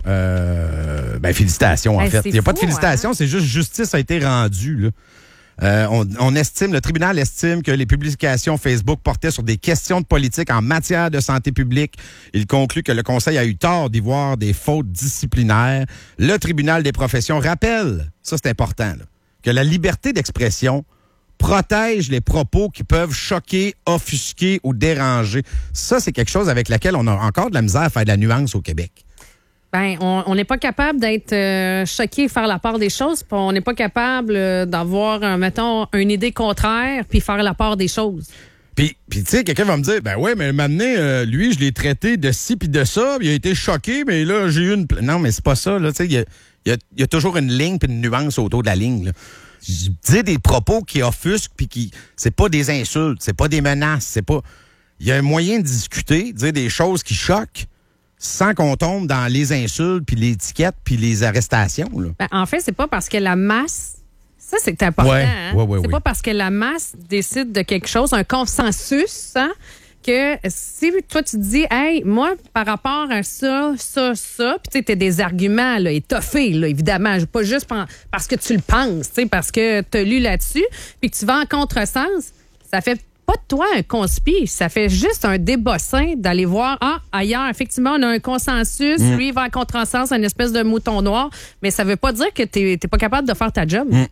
Euh, ben, félicitations, en Hey, fait. c'est Il n'y a pas de fou, félicitations, hein? c'est juste justice a été rendue, là. Euh, on, on estime, le tribunal estime que les publications Facebook portaient sur des questions de politique en matière de santé publique. Il conclut que le Conseil a eu tort d'y voir des fautes disciplinaires. Le tribunal des professions rappelle, ça c'est important, là, que la liberté d'expression protège les propos qui peuvent choquer, offusquer ou déranger. Ça, c'est quelque chose avec laquelle on a encore de la misère à faire de la nuance au Québec. Ben, on n'est pas capable d'être euh, choqué, faire la part des choses, puis on n'est pas capable euh, d'avoir, euh, mettons, une idée contraire, puis faire la part des choses. Puis, puis tu sais, quelqu'un va me dire, ben ouais, mais maintenant, euh, lui, je l'ai traité de ci puis de ça, puis il a été choqué, mais là, j'ai eu une... pla- Non, mais c'est pas ça, là, tu sais, il y a, il y, a, il y a toujours une ligne puis une nuance autour de la ligne, là. Dire des propos qui offusquent puis qui... C'est pas des insultes, c'est pas des menaces, c'est pas... Il y a un moyen de discuter, dire des choses qui choquent, sans qu'on tombe dans les insultes, puis les étiquettes, puis les arrestations. Là. Ben, en fait, c'est pas parce que la masse, ça c'est important, Ouais, hein? ouais, ouais, c'est ouais. pas parce que la masse décide de quelque chose, un consensus, hein, que si toi tu te dis, hey, moi, par rapport à ça, ça, ça, puis tu sais, t'as des arguments là, étoffés, là, évidemment, pas juste pen- parce que tu le penses, tu sais, parce que t'as lu là-dessus, puis que tu vas en contresens, ça fait pas de toi un conspi, ça fait juste un débossin d'aller voir, ah, ailleurs, effectivement, on a un consensus, Mm. lui, il va en contresens, une espèce de mouton noir, mais ça veut pas dire que t'es t'es pas capable de faire ta job. Mm.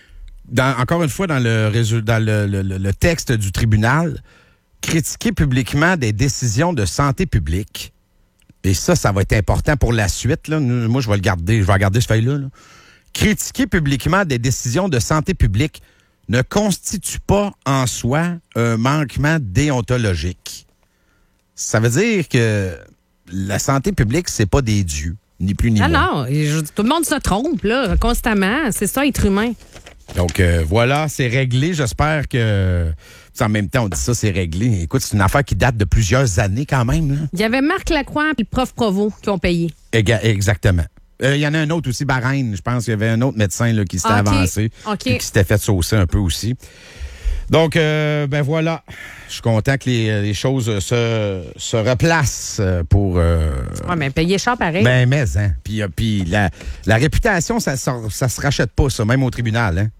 Dans, encore une fois, dans, le, résu- dans le, le- le- le texte du tribunal, critiquer publiquement des décisions de santé publique, et ça, ça va être important pour la suite. Là. Nous, moi, je vais le garder, je vais regarder ce feuille-là. là. Critiquer publiquement des décisions de santé publique ne constitue pas en soi un manquement déontologique. Ça veut dire que la santé publique, c'est pas des dieux, ni plus ni Ah moins. non, je- tout le monde se trompe, là, constamment. C'est ça, être humain. Donc euh, voilà, c'est réglé. J'espère que... En même temps, on dit ça, c'est réglé. Écoute, c'est une affaire qui date de plusieurs années quand même. Là. Il y avait Marc Lacroix et le prof Provo qui ont payé. Éga- exactement. Euh, Il y en a un autre aussi, Bahreïn. Je pense qu'il y avait un autre médecin là, qui s'était OK. avancé OK. et qui s'était fait saucer un peu aussi. Donc, euh, ben voilà. Je suis content que les, les choses se, se replacent pour... Euh, Ouais, mais payer cher pareil. ben, mais, hein. Puis, euh, puis la, la réputation, ça, ça, ça se rachète pas, ça, même au tribunal, hein.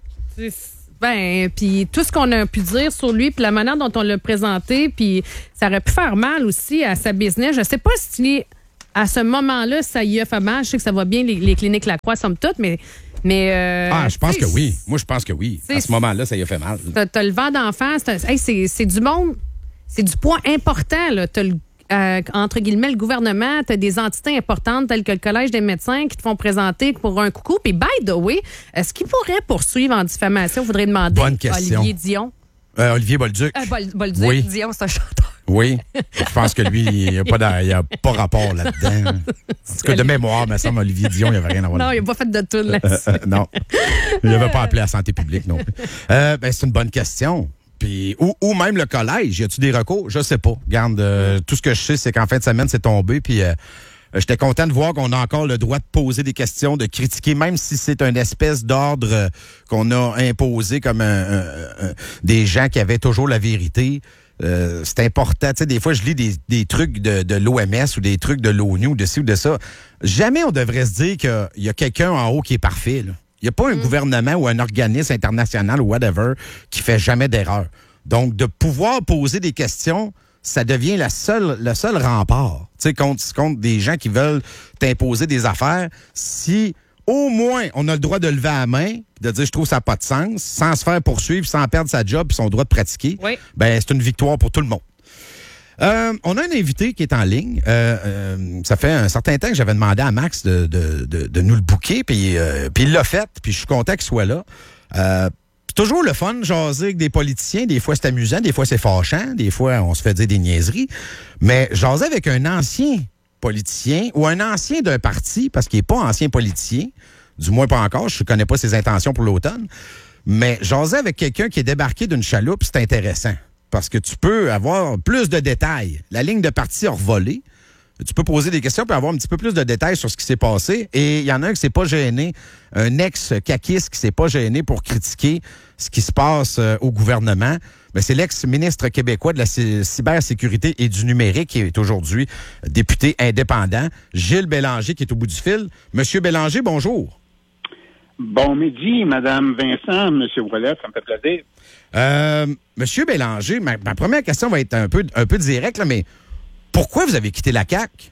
Ben, puis tout ce qu'on a pu dire sur lui, puis la manière dont on l'a présenté, puis ça aurait pu faire mal aussi à sa business. Je sais pas si à ce moment-là, ça y a fait mal. Je sais que ça va bien, les, les cliniques Lacroix, somme toute, mais... mais euh, Ah, je pense tu sais, que oui. Moi, je pense que oui. c'est- À ce moment-là, ça y a fait mal. T'as, t'as le vent d'en face. t'as- hey, c'est, c'est du monde, c'est du poids important. Là. T'as le, euh, entre guillemets, le gouvernement, t'as des entités importantes telles que le Collège des médecins qui te font présenter pour un coucou. Puis, by the way, est-ce qu'il pourrait poursuivre en diffamation? Il faudrait demander Bonne question. Olivier Dion. Euh, Olivier Bolduc. Euh, Bol- Bolduc, Oui. Dion, c'est un chanteur. Oui. Je pense que lui, il n'y a, pas d'a- il y a pas rapport là-dedans. En tout cas, de mémoire, il me semble, Olivier Dion, il n'y avait rien à voir Non, il là-dedans. n'a pas fait de tout là-dessus. Euh, non. Il n'avait pas appelé à la santé publique non plus. Euh, ben, c'est une bonne question. Puis, ou, ou même le collège, y a-tu des recours? Je sais pas. Regarde, euh, tout ce que je sais, c'est qu'en fin de semaine, c'est tombé. Puis, euh, j'étais content de voir qu'on a encore le droit de poser des questions, de critiquer, même si c'est une espèce d'ordre euh, qu'on a imposé comme un, un- un- des gens qui avaient toujours la vérité. euh, c'est important. Tu sais, des fois, je lis des, des trucs de, de l'O M S ou des trucs de l'ONU ou de ci ou de ça. Jamais on devrait se dire qu'il y a quelqu'un en haut qui est parfait, là. Il n'y a pas un mmh. gouvernement ou un organisme international ou whatever qui fait jamais d'erreur. Donc, de pouvoir poser des questions, ça devient la seule, le seul rempart, tu sais, contre, contre des gens qui veulent t'imposer des affaires. Si, au moins, on a le droit de lever la main, de dire « je trouve ça n'a pas de sens », sans se faire poursuivre, sans perdre sa job et son droit de pratiquer, oui. ben c'est une victoire pour tout le monde. Euh, on a un invité qui est en ligne. Euh, euh, ça fait un certain temps que j'avais demandé à Max de, de, de, de nous le booker, puis euh, il l'a fait, puis je suis content qu'il soit là. Euh, c'est toujours le fun, jaser avec des politiciens. Des fois, c'est amusant, des fois, c'est fâchant, des fois, on se fait dire des niaiseries. Mais jaser avec un ancien politicien ou un ancien d'un parti, parce qu'il n'est pas ancien politicien, du moins pas encore, je ne connais pas ses intentions pour l'automne, mais jaser avec quelqu'un qui est débarqué d'une chaloupe, c'est intéressant. Parce que tu peux avoir plus de détails. La ligne de parti a revolé. Tu peux poser des questions, puis avoir un petit peu plus de détails sur ce qui s'est passé. Et il y en a un qui s'est pas gêné, un ex-caquiste qui s'est pas gêné pour critiquer ce qui se passe euh, au gouvernement. Mais c'est l'ex-ministre québécois de la c- cybersécurité et du numérique qui est aujourd'hui député indépendant, Gilles Bélanger, qui est au bout du fil. Monsieur Bélanger, bonjour. Bon midi, Madame Vincent, Monsieur Ouellet, ça me fait plaisir. Euh, Monsieur Bélanger, ma, ma première question va être un peu, un peu directe, là, mais pourquoi vous avez quitté la C A Q?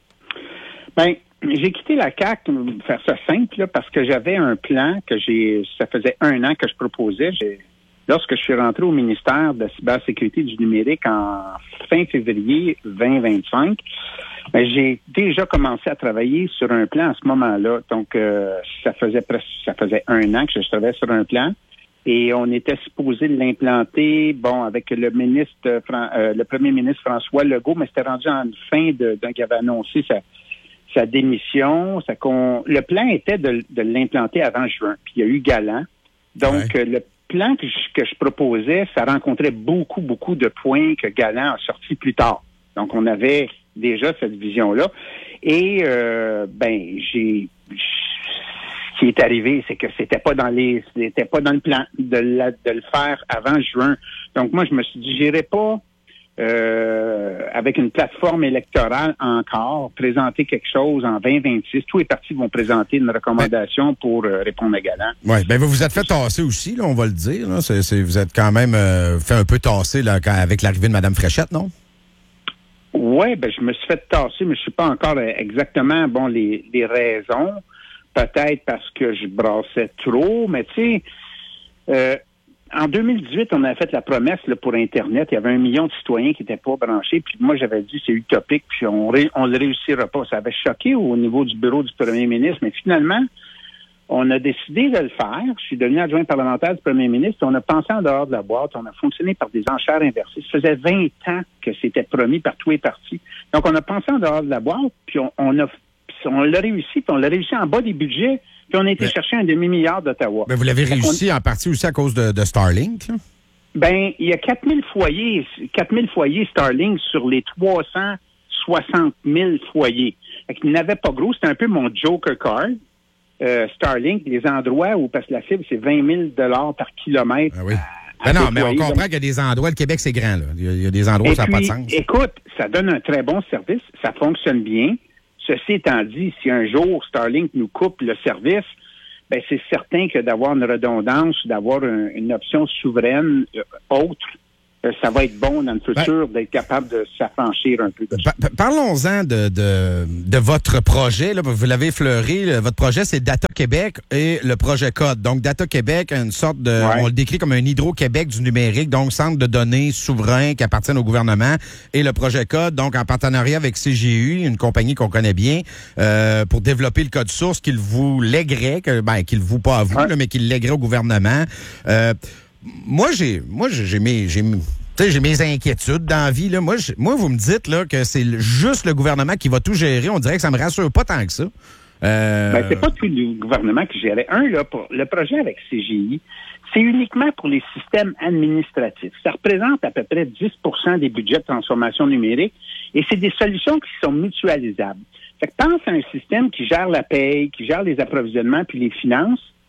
Bien, j'ai quitté la C A Q, pour faire ça simple, là, parce que j'avais un plan que j'ai, ça faisait un an que je proposais. J'ai, lorsque je suis rentré au ministère de la cybersécurité et du numérique en fin février vingt vingt-cinq, ben, j'ai déjà commencé à travailler sur un plan à ce moment-là. Donc, euh, ça faisait presque, ça faisait un an que je travaillais sur un plan. Et on était supposé l'implanter, bon, avec le ministre, euh, le premier ministre François Legault, mais c'était rendu en fin de, de, qu'il avait annoncé sa, sa démission. Ça, qu'on, le plan était de, de l'implanter avant juin. Puis il y a eu Galant. Donc, ouais. le plan que je, que je proposais, ça rencontrait beaucoup, beaucoup de points que Galant a sortis plus tard. Donc, on avait déjà cette vision-là. Et, euh, ben, j'ai... Ce qui est arrivé, c'est que c'était pas dans les, c'était pas dans le plan de, la, de le faire avant juin. Donc moi, je me suis dit, j'irai pas euh, avec une plateforme électorale encore présenter quelque chose en vingt vingt-six. Tous les partis vont présenter une recommandation ben, pour euh, répondre à Galant. Oui, ben vous vous êtes fait tasser aussi, là, on va le dire. Là. C'est, c'est, vous êtes quand même euh, fait un peu tasser là, quand, avec l'arrivée de Mme Fréchette, non? Oui, ben je me suis fait tasser, mais je sais pas encore exactement bon les, les raisons. Peut-être parce que je brassais trop, mais tu sais, euh, en deux mille dix-huit, on avait fait la promesse là, pour Internet. Il y avait un million de citoyens qui n'étaient pas branchés. Puis moi, j'avais dit c'est utopique, puis on ne on le réussira pas. Ça avait choqué au niveau du bureau du premier ministre, mais finalement, on a décidé de le faire. Je suis devenu adjoint parlementaire du premier ministre. On a pensé en dehors de la boîte. On a fonctionné par des enchères inversées. Ça faisait vingt ans que c'était promis par tous les partis. Donc, on a pensé en dehors de la boîte, puis on, on a on l'a réussi, puis on l'a réussi en bas des budgets, puis on a été mais, chercher un demi-milliard d'Ottawa. Mais vous l'avez réussi on... en partie aussi à cause de, de Starlink, là? Ben, il y a quatre mille foyers, quatre mille foyers Starlink sur les trois cent soixante mille foyers. Fait qu'il n'avait pas gros, c'était un peu mon Joker card. Euh, Starlink, les endroits où, parce que la fibre, c'est vingt mille dollars par kilomètre. Ah oui. Ben non, mais on comprend qu'il y a des endroits, le Québec, c'est grand, là. Il y a, il y a des endroits où ça n'a pas de sens. Écoute, ça donne un très bon service, ça fonctionne bien. Ceci étant dit, si un jour Starlink nous coupe le service, ben c'est certain que d'avoir une redondance, d'avoir un, une option souveraine euh, autre, euh, ça va être bon dans le futur ben, d'être capable de s'affranchir un peu de ça. Par- parlons-en de, de, de votre projet. Là, vous l'avez effleuré. Là, votre projet, c'est Data Québec et le projet Code. Donc, Data Québec, une sorte de... Ouais. On le décrit comme un Hydro-Québec du numérique, donc centre de données souverain qui appartiennent au gouvernement. Et le projet Code, donc en partenariat avec C G U, une compagnie qu'on connaît bien, euh, pour développer le code source qu'il vous lèguerait, que, ben, qu'il vous pas à vous, ouais. là, mais qu'il lèguerait au gouvernement. Euh, moi, j'ai, moi, j'ai mes... J'ai, Tu sais, j'ai mes inquiétudes dans la vie. Là. Moi, je, moi, vous me dites là, que c'est juste le gouvernement qui va tout gérer. On dirait que ça me rassure pas tant que ça. Euh... Ben, c'est pas tout le gouvernement qui gérait. Un, là, pour le projet avec C G I, c'est uniquement pour les systèmes administratifs. Ça représente à peu près dix pour cent des budgets de transformation numérique et c'est des solutions qui sont mutualisables. Fait que pense à un système qui gère la paye, qui gère les approvisionnements puis les finances.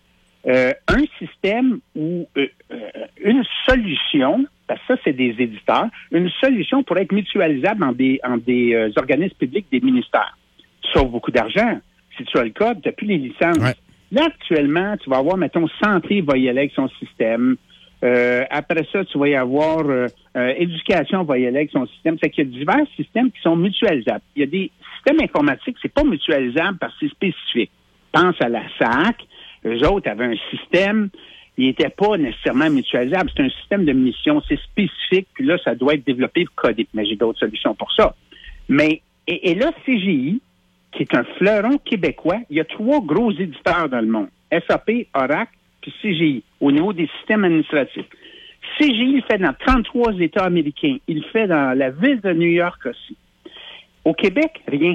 euh, un système ou euh, euh, une solution, parce que ça, c'est des éditeurs, une solution pourrait être mutualisable en des, en des euh, organismes publics des ministères. Tu sauves beaucoup d'argent. Si tu as le code, tu n'as plus les licences. Ouais. Là, actuellement, tu vas avoir, mettons, Santé va y aller avec son système. Euh, après ça, tu vas y avoir euh, euh, Éducation va y aller avec son système. C'est qu'il y a divers systèmes qui sont mutualisables. Il y a des systèmes informatiques, c'est pas mutualisable parce que c'est spécifique. Pense à la S A C. Eux autres avaient un système, il n'était pas nécessairement mutualisable. C'est un système de mission, c'est spécifique, puis là, ça doit être développé et codé. Mais j'ai d'autres solutions pour ça. Mais, et, et là, C G I, qui est un fleuron québécois, il y a trois gros éditeurs dans le monde. S A P, Oracle, puis C G I, au niveau des systèmes administratifs. C G I, il fait dans trente-trois États américains. Il fait dans la ville de New York aussi. Au Québec, rien.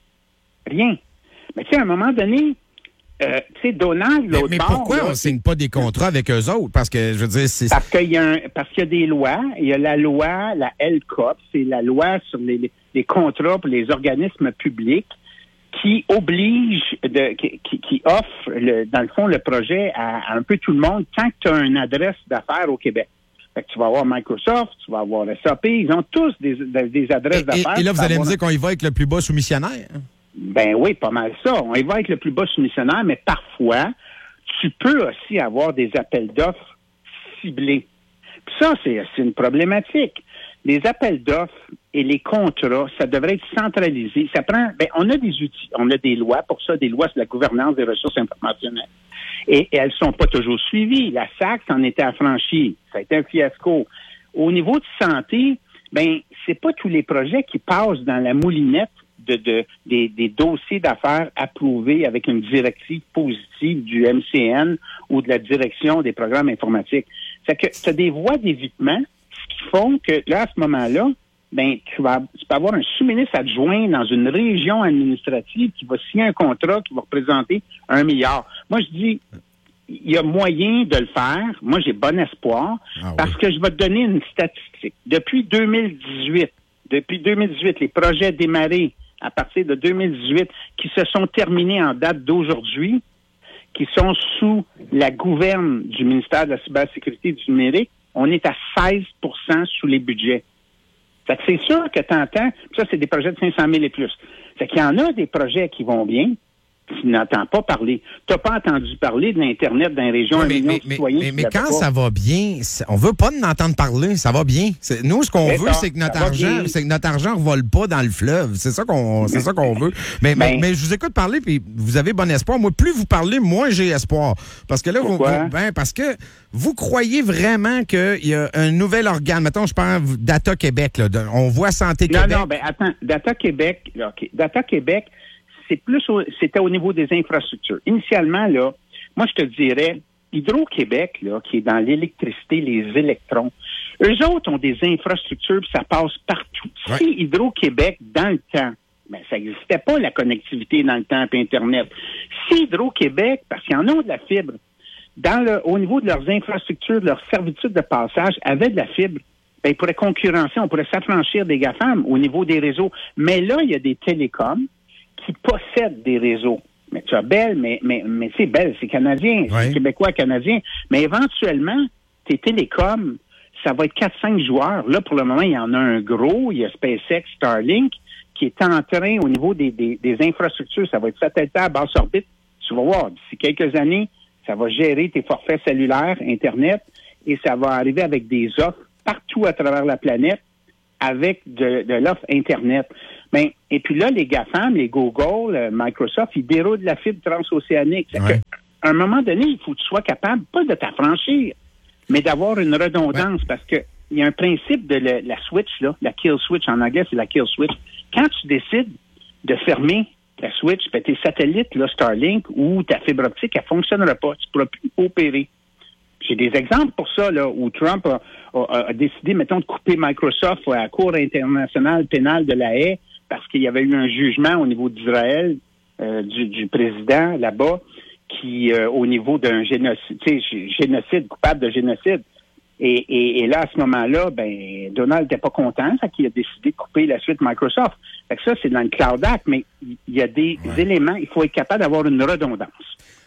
Rien. Mais tu sais, à un moment donné, euh, tu sais, Donald, Mais, l'autre mais bord, pourquoi là, on ne signe pas des contrats avec eux autres? Parce que, je veux dire, c'est... Parce qu'il y a un, parce qu'il y a des lois. Il y a la loi, la L C O P, c'est la loi sur les, les, les contrats pour les organismes publics qui oblige, de, qui, qui, qui offre, le, dans le fond, le projet à, à un peu tout le monde tant que tu as une adresse d'affaires au Québec. Fait que tu vas avoir Microsoft, tu vas avoir S A P, ils ont tous des, des, des adresses Et, d'affaires. et, et là, vous allez me avoir... dire qu'on y va avec le plus bas soumissionnaire? Ben oui, pas mal ça. On y va avec le plus bas soumissionnaire, mais parfois, tu peux aussi avoir des appels d'offres ciblés. Puis ça, c'est, c'est une problématique. Les appels d'offres et les contrats, ça devrait être centralisé. Ça prend, ben, on a des outils, on a des lois pour ça, des lois sur la gouvernance des ressources informationnelles. Et, et elles sont pas toujours suivies. La S A C s'en était affranchie. Ça a été un fiasco. Au niveau de santé, ben, c'est pas tous les projets qui passent dans la moulinette de, de des, des dossiers d'affaires approuvés avec une directive positive du M C N ou de la direction des programmes informatiques. C'est que tu as des voies d'évitement qui font que là, à ce moment-là, ben, tu vas, tu peux avoir un sous-ministre adjoint dans une région administrative qui va signer un contrat qui va représenter un milliard. Moi, je dis, il y a moyen de le faire. Moi, j'ai bon espoir Ah parce oui. que je vais te donner une statistique. Depuis deux mille dix-huit, depuis deux mille dix-huit, les projets démarrés à partir de deux mille dix-huit qui se sont terminés en date d'aujourd'hui, qui sont sous la gouverne du ministère de la cybersécurité et du numérique, on est à seize pour cent sous les budgets. Fait que c'est sûr que tu entends, ça, c'est des projets de cinq cent mille et plus. Fait qu'il y en a des projets qui vont bien, tu n'entends pas parler. Tu n'as pas entendu parler de l'Internet dans les régions, Ouais, un mais, million mais, de mais, citoyens. mais, qui mais l'avaient quand pas. ça va bien, c'est- on veut pas en entendre parler, ça va bien. C'est- nous, ce qu'on C'est veut, ça, c'est que notre ça va argent, bien. c'est que notre argent revole pas dans le fleuve. C'est ça qu'on, c'est ça qu'on veut. Mais, mais, Ben- mais je vous écoute parler, puis vous avez bon espoir. Moi, plus vous parlez, moins j'ai espoir. Parce que là, vous, Pourquoi? vous- ben, parce que vous croyez vraiment qu'il y a un nouvel organe. Mettons, je parle Data Québec, là. de- on voit Santé Non, Québec. non, ben attends, Data Québec, là, OK. Data Québec, c'est plus au- c'était au niveau des infrastructures. Initialement, là, moi, je te dirais, Hydro-Québec, là, qui est dans l'électricité, les électrons, eux autres ont des infrastructures, puis ça passe partout. Ouais. Si Hydro-Québec, dans le temps, ben, ça n'existait pas, la connectivité dans le temps, puis Internet. Si Hydro-Québec, parce qu'ils en ont de la fibre, dans le, au niveau de leurs infrastructures, de leurs servitudes de passage, avaient de la fibre, ben, ils pourraient concurrencer, on pourrait s'affranchir des GAFAM au niveau des réseaux. Mais là, il y a des télécoms qui possèdent des réseaux. Mais tu as Bell, mais, mais, mais c'est Bell, c'est canadien, Ouais. c'est québécois canadien. Mais éventuellement, tes télécoms, ça va être quatre cinq joueurs. Là, pour le moment, il y en a un gros, il y a SpaceX, Starlink, qui est en train, au niveau des, des, des infrastructures, ça va être satellitaire, basse orbite. Tu vas voir, d'ici quelques années, ça va gérer tes forfaits cellulaires, Internet, et ça va arriver avec des offres partout à travers la planète avec de, de l'offre Internet. Ben, et puis là, les GAFAM, les Google, euh, Microsoft, ils déroulent de la fibre transocéanique. C'est Ouais. que, à un moment donné, il faut que tu sois capable, pas de t'affranchir, mais d'avoir une redondance, parce que il y a un principe de le- la switch, là, la kill switch, en anglais, c'est la kill switch. Quand tu décides de fermer la switch, ben, tes satellites, là, Starlink, ou ta fibre optique, elle fonctionnera pas. Tu pourras plus opérer. J'ai des exemples pour ça, là, où Trump a, a- a décidé, mettons, de couper Microsoft à la Cour internationale pénale de la Haye parce qu'il y avait eu un jugement au niveau d'Israël euh, du, du président là-bas qui, euh, au niveau d'un génocide, tu sais, génocide, coupable de génocide. Et, et, et là, à ce moment-là, ben, Donald n'était pas content, ça qu'il a décidé de couper la suite Microsoft. Fait que ça, c'est dans le Cloud Act, mais il y a des Ouais. éléments, il faut être capable d'avoir une redondance.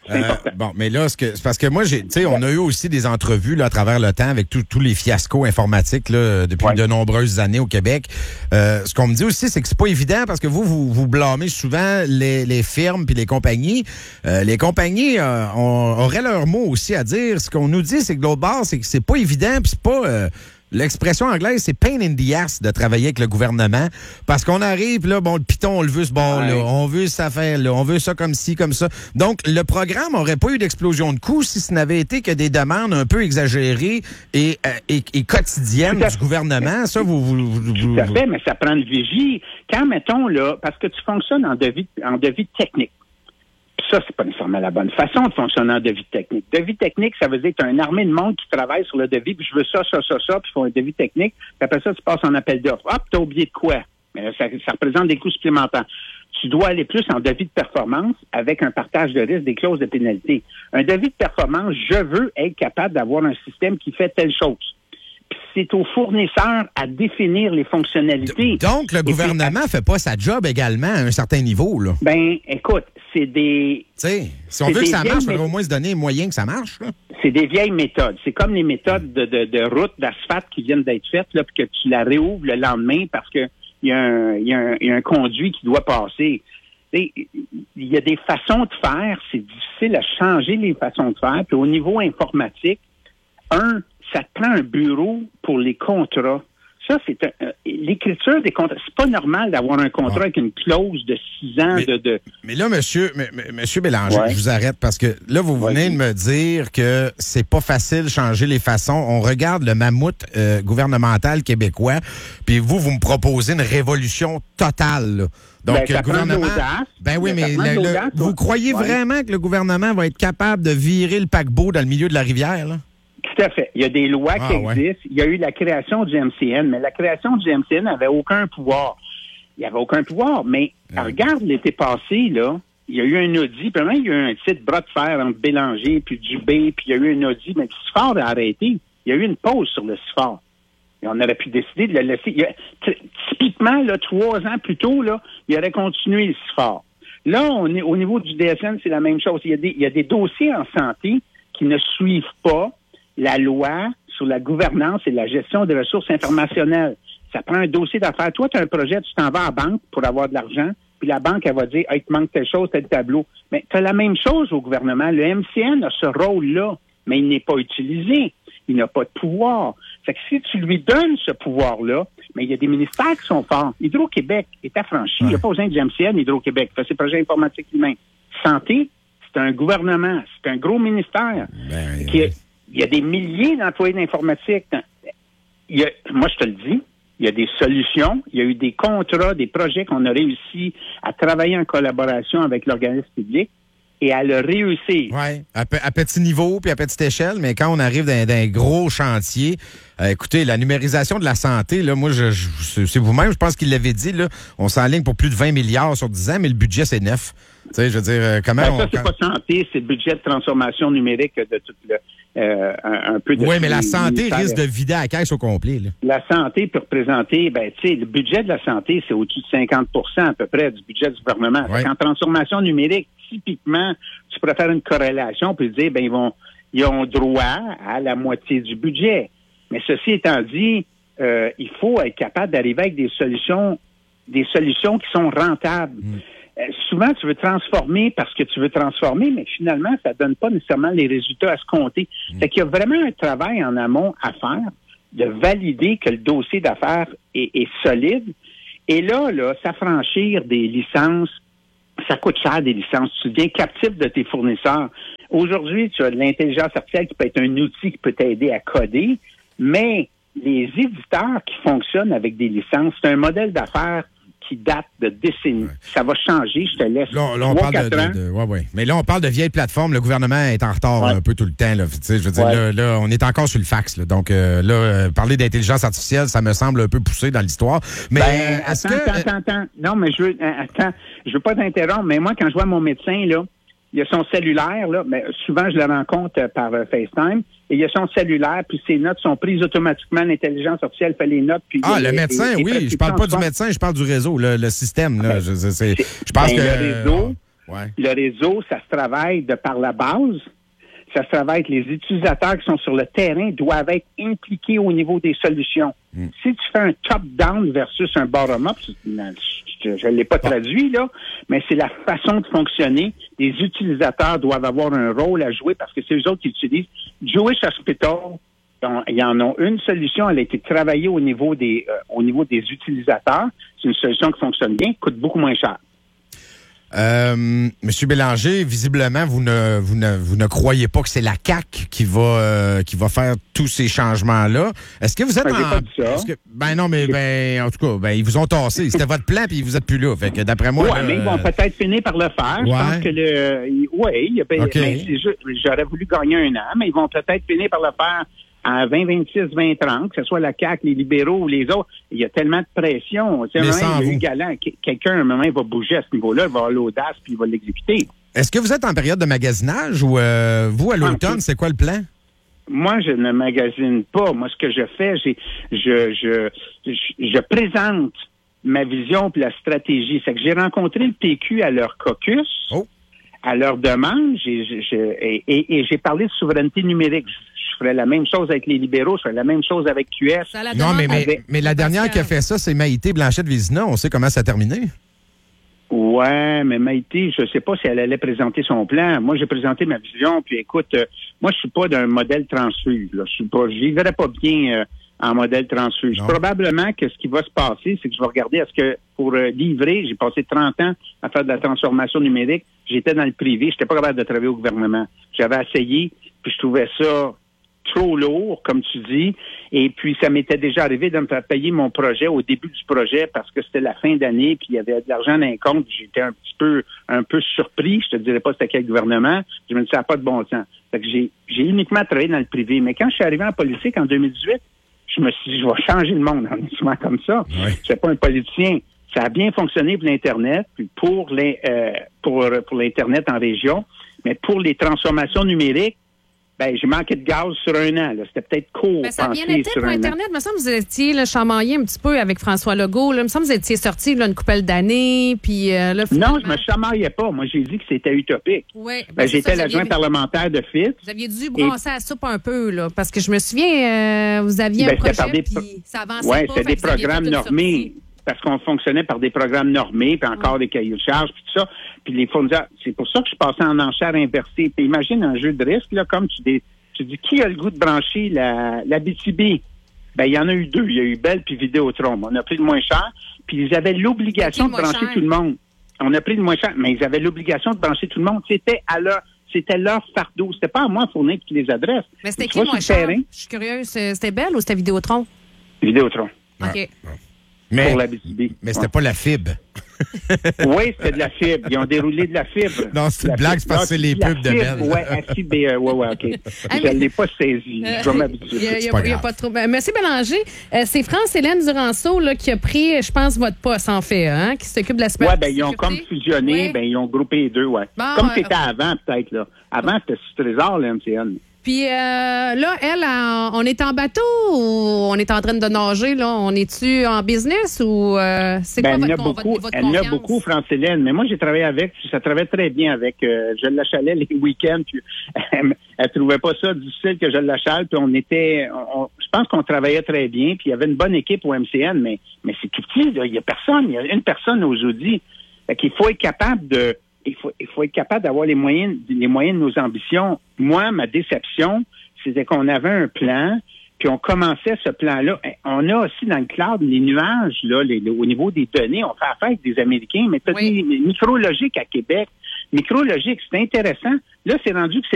C'est Euh, important. bon, mais là, ce que, c'est parce que moi, j'ai, tu sais, on a eu aussi des entrevues là, à travers le temps avec tous les fiascos informatiques là, depuis Ouais. de nombreuses années au Québec. Euh, ce qu'on me dit aussi, c'est que c'est pas évident parce que vous, vous, vous blâmez souvent les, les firmes puis les compagnies. Euh, les compagnies euh, on, auraient leur mot aussi à dire. Ce qu'on nous dit, c'est que de l'autre bord, c'est que c'est pas évident puis c'est pas... Euh, l'expression anglaise, c'est pain in the ass de travailler avec le gouvernement parce qu'on arrive, là, bon, le piton, on le veut ce bord-là, Ouais. on veut cette affaire-là, on veut ça comme ci, comme ça. Donc, le programme n'aurait pas eu d'explosion de coûts si ce n'avait été que des demandes un peu exagérées et, euh, et, et quotidiennes Tout à du gouvernement. Ça, vous... vous, vous, vous Tout à fait, mais ça prend une vigie. Quand, mettons, là, parce que tu fonctionnes en devis, en devis technique. Puis ça, c'est pas nécessairement la bonne façon de fonctionner en devis technique. Devis technique, ça veut dire que tu as une armée de monde qui travaille sur le devis, puis je veux ça, ça, ça, ça, puis ils font un devis technique, puis après ça, tu passes en appel d'offres. Hop, t'as oublié de quoi? Mais là, ça, ça représente des coûts supplémentaires. Tu dois aller plus en devis de performance avec un partage de risque, des clauses de pénalité. Un devis de performance, je veux être capable d'avoir un système qui fait telle chose. Puis c'est au fournisseur à définir les fonctionnalités. Donc, le Et gouvernement puis, fait pas sa job également à un certain niveau, là. ben, écoute, c'est des... Tu sais, si on C'est veut que des ça vieilles marche, il faudrait mé- au moins se donner les moyens que ça marche, là. C'est des vieilles méthodes. C'est comme les méthodes de, de, de route, d'asphalte qui viennent d'être faites, là, puis que tu la réouvres le lendemain parce que il y a un, il y a un, il y a un conduit qui doit passer. Tu sais, il y a des façons de faire. C'est difficile à changer les façons de faire. Puis au niveau informatique, un, ça te prend un bureau pour les contrats. Ça, c'est un, euh, l'écriture des contrats. C'est pas normal d'avoir un contrat Ah. avec une clause de six ans Mais- de, de. Mais là, monsieur, m- m- monsieur Bélanger, Ouais. je vous arrête parce que là, vous venez Vas-y. de me dire que c'est pas facile de changer les façons. On regarde le mammouth euh, gouvernemental québécois, puis vous, vous me proposez une révolution totale, là. Donc, Ben, ça le prend de gouvernement. l'audace. Ben oui, Ben, ça mais prend de le- le- l'audace, vous ouais. croyez Ouais. vraiment que le gouvernement va être capable de virer le paquebot dans le milieu de la rivière, là? Tout à fait. Il y a des lois Ah, qui ouais. existent. Il y a eu la création du M C N, mais la création du M C N n'avait aucun pouvoir. Il n'y avait aucun pouvoir. Mais Ouais. regarde l'été passé, là, il y a eu un audit. Puis maintenant, il y a eu un petit bras de fer entre Bélanger puis Dubé, puis il y a eu un audit. Mais le C I F A R a arrêté. Il y a eu une pause sur le C I F A R. Et on aurait pu décider de le laisser. Il y a- t- typiquement, là, trois ans plus tôt, là, il aurait continué le C I F A R. Là, on est, au niveau du D S N, c'est la même chose. Il y a des, il y a des dossiers en santé qui ne suivent pas la loi sur la gouvernance et la gestion des ressources informationnelles. Ça prend un dossier d'affaires. Toi, tu as un projet, tu t'en vas à la banque pour avoir de l'argent, puis la banque, elle va dire, hey, il te manque telle chose, tel tableau. Mais tu as la même chose au gouvernement. Le M C N a ce rôle-là, mais il n'est pas utilisé. Il n'a pas de pouvoir. Fait que si tu lui donnes ce pouvoir-là, mais il y a des ministères qui sont forts. Hydro-Québec est affranchi. Il n'y a pas besoin du M C N, Hydro-Québec. Il fait ses projets informatiques lui-même. Santé, c'est un gouvernement. C'est un gros ministère. Ben, Qui a- il y a des milliers d'employés d'informatique. Il y a- moi, je te le dis, il y a des solutions. Il y a eu des contrats, des projets qu'on a réussi à travailler en collaboration avec l'organisme public et à le réussir. Oui, à, pe- à petit niveau puis à petite échelle, mais quand on arrive dans, dans un gros chantier, euh, écoutez, la numérisation de la santé, là, moi, je, je- c'est c'est vous-même, je pense qu'il l'avait dit, là, on s'enligne pour plus de vingt milliards sur dix ans, mais le budget, c'est neuf. Tu sais, je veux dire, euh, comment Ben, on... ça, c'est quand- pas santé, c'est le budget de transformation numérique de tout le, euh, un, un peu de Oui, mais tous la les santé ministères. risque de vider la caisse au complet, là. La santé peut représenter, ben, tu sais, le budget de la santé, c'est au-dessus de cinquante pour cent à peu près du budget du gouvernement. Ouais. En transformation numérique, typiquement, tu pourrais faire une corrélation puis dire, ben, ils vont, ils ont droit à la moitié du budget. Mais ceci étant dit, euh, il faut être capable d'arriver avec des solutions, des solutions qui sont rentables. Euh, souvent, tu veux transformer parce que tu veux transformer, mais finalement, ça donne pas nécessairement les résultats à se compter. Fait qu'il y a vraiment un travail en amont à faire de valider que le dossier d'affaires est, est solide. Et là, là, s'affranchir des licences, ça coûte cher des licences. Tu deviens captif de tes fournisseurs. Aujourd'hui, tu as de l'intelligence artificielle qui peut être un outil qui peut t'aider à coder, mais les éditeurs qui fonctionnent avec des licences, c'est un modèle d'affaires qui date de décennies. Ça va changer, je te laisse Là, là, on trois, parle de, quatre ans. de- de- ouais, ouais. Mais là, on parle de vieilles plateformes. Le gouvernement est en retard Ouais. un peu tout le temps. Là. Tu sais, je veux dire, Ouais. là, là, on est encore sur le fax. Là. Donc, euh, là, euh, parler d'intelligence artificielle, ça me semble un peu poussé dans l'histoire. Mais Ben, euh, est-ce attends, que... attends, attends, attends. Non, mais je veux, euh, attends, je veux pas t'interrompre, mais moi, quand je vois mon médecin, là, il y a son cellulaire, là, mais souvent, je le rencontre euh, par euh, FaceTime, et il y a son cellulaire, puis ses notes sont prises automatiquement, l'intelligence artificielle fait les notes, puis... Ah, et- le et- médecin, et- et oui. Je parle pas du prescriptions médecin, je parle du réseau, le, le système. Là. Ben, Je, je- c'est- c'est- je pense ben, que... le réseau, Ouais. Le réseau, ça se travaille de par la base. Ça se travaille que les utilisateurs qui sont sur le terrain doivent être impliqués au niveau des solutions. Mm. Si tu fais un top-down versus un bottom-up, je ne l'ai pas traduit, là, mais c'est la façon de fonctionner. Les utilisateurs doivent avoir un rôle à jouer parce que c'est eux autres qui utilisent. Jewish Hospital, ils en ont une solution, elle a été travaillée au niveau des, euh, au niveau des utilisateurs. C'est une solution qui fonctionne bien, coûte beaucoup moins cher. Euh, Monsieur Bélanger, visiblement, vous ne, vous ne, vous ne croyez pas que c'est la C A Q qui va, euh, qui va faire tous ces changements-là. Est-ce que vous êtes ben, en... J'ai pas dit ça. Que, ben non, mais ben, en tout cas, ben, ils vous ont tassé. C'était votre plan, puis vous êtes plus là. Fait que d'après moi... Oui, là, mais ils vont peut-être finir par le faire. Ouais. Je pense que le... Oui, ben, okay. J'aurais voulu gagner un an, mais ils vont peut-être finir par le faire à vingt vingt-six, vingt trente, que ce soit la C A Q, les libéraux ou les autres. Il y a tellement de pression. Tu sais, un moment, il y a eu galant. Quelqu'un, un moment, il va bouger à ce niveau-là, il va avoir l'audace, puis il va l'exécuter. Est-ce que vous êtes en période de magasinage ou euh, vous, à l'automne, c'est quoi le plan? Moi, je ne magasine pas. Moi, ce que je fais, j'ai, je, je, je, je présente ma vision puis la stratégie. C'est que j'ai rencontré le P Q à leur caucus, oh. à leur demande, j'ai, je, et, et, et j'ai parlé de souveraineté numérique. Je ferais la même chose avec les libéraux, je ferais la même chose avec Q S. Non, mais, mais, avec... mais la dernière qui a fait ça, c'est Maïté Blanchette-Vézina. On sait comment ça a terminé. Ouais, mais Maïté, je sais pas si elle allait présenter son plan. Moi, j'ai présenté ma vision, puis écoute, euh, moi, je suis pas d'un modèle transfuge. Là. Je suis pas, j'y verrais pas bien euh, en modèle transfuge. Non. Probablement que ce qui va se passer, c'est que je vais regarder est-ce que pour euh, livrer, j'ai passé trente ans à faire de la transformation numérique. J'étais dans le privé, j'étais pas capable de travailler au gouvernement. J'avais essayé, puis je trouvais ça trop lourd, comme tu dis, et puis ça m'était déjà arrivé de me faire payer mon projet au début du projet parce que c'était la fin d'année, puis il y avait de l'argent dans les comptes, j'étais un petit peu un peu surpris, je te dirais pas c'était quel gouvernement, je me disais ça n'a pas de bon sens. Fait que j'ai, j'ai uniquement travaillé dans le privé, mais quand je suis arrivé en politique en deux mille dix-huit, je me suis dit, je vais changer le monde en souvent comme ça. Oui. Je suis pas un politicien. Ça a bien fonctionné pour l'Internet, puis pour les euh, pour, pour l'Internet en région, mais pour les transformations numériques, ben, j'ai manqué de gaz sur un an. Là. C'était peut-être court. Ben, ça a bien été pour Internet. Il me semble que vous étiez là, chamaillé un petit peu avec François Legault. Là. Il me semble que vous étiez sorti là, une couple d'années. Puis, euh, là, finalement... Non, je me chamaillais pas. Moi, j'ai dit que c'était utopique. Oui. Ben, ben, j'étais ça, l'adjoint aviez... parlementaire de Fitz. Vous aviez dû brasser et... la soupe un peu, là, parce que je me souviens, euh, vous aviez ben, un projet, des... puis ça avançait ouais, pas. Oui, c'était des programmes normés. Parce qu'on fonctionnait par des programmes normés, puis encore ah. des cahiers de charges, puis tout ça. Puis les fournisseurs, c'est pour ça que je passais en enchère inversée. Puis imagine un jeu de risque, là, comme tu dis. Tu dis, qui a le goût de brancher la, la B T B? Ben, il y en a eu deux. Il y a eu Bell puis Vidéotron. On a pris le moins cher. Puis ils avaient l'obligation de brancher cher? tout le monde. On a pris le moins cher, mais ils avaient l'obligation de brancher tout le monde. C'était à leur, c'était leur fardeau. C'était pas à moi de fournir toutes les adresses. Mais c'était qui le moins cher? Je suis curieuse. C'était Bell ou c'était Vidéotron? Vidéotron. OK. Ouais. Mais, pour la B T B. Mais c'était ouais. pas la fibre. Oui, c'était de la fibre. Ils ont déroulé de la fibre. Non, c'est une blague, c'est parce que c'est les pubs de Bell. Oui, à fibre. Euh, oui, oui, OK. Je ne l'ai pas saisi. Euh, je vais m'habituer. Il n'y a, a pas trop. Monsieur Bélanger, euh, c'est France-Hélène Duranceau là, qui a pris, je pense, votre poste, en fait, hein, qui s'occupe de la Oui, bien, ils ont comme fusionné, ouais. ben, ils ont groupé les deux, ouais. Bon, comme c'était euh, avant, peut-être, là. Avant, c'était sous Trésor, là, M C N. Puis euh, là, elle, on est en bateau ou on est en train de nager? Là? On est-tu en business ou euh, c'est ben, quoi elle votre, beaucoup, votre, votre Elle en a beaucoup, France-Hélène. Mais moi, j'ai travaillé avec, ça travaillait très bien avec. Euh, je l'achalais les week-ends. Puis elle, elle trouvait pas ça difficile que je l'achale. Puis on était, on, je pense qu'on travaillait très bien. Puis il y avait une bonne équipe au M C N. Mais, mais c'est tout petit. Il y a personne. Il y a une personne aux audits. Fait qu'il faut être capable de... Il faut, il faut être capable d'avoir les moyens, les moyens de nos ambitions. Moi, ma déception, c'était qu'on avait un plan, puis on commençait ce plan-là. On a aussi dans le cloud les nuages, là, les, les, au niveau des données. On fait affaire avec des Américains, mais tu as oui. des Micrologique à Québec. Micrologique, c'est intéressant. Là, c'est rendu que c'est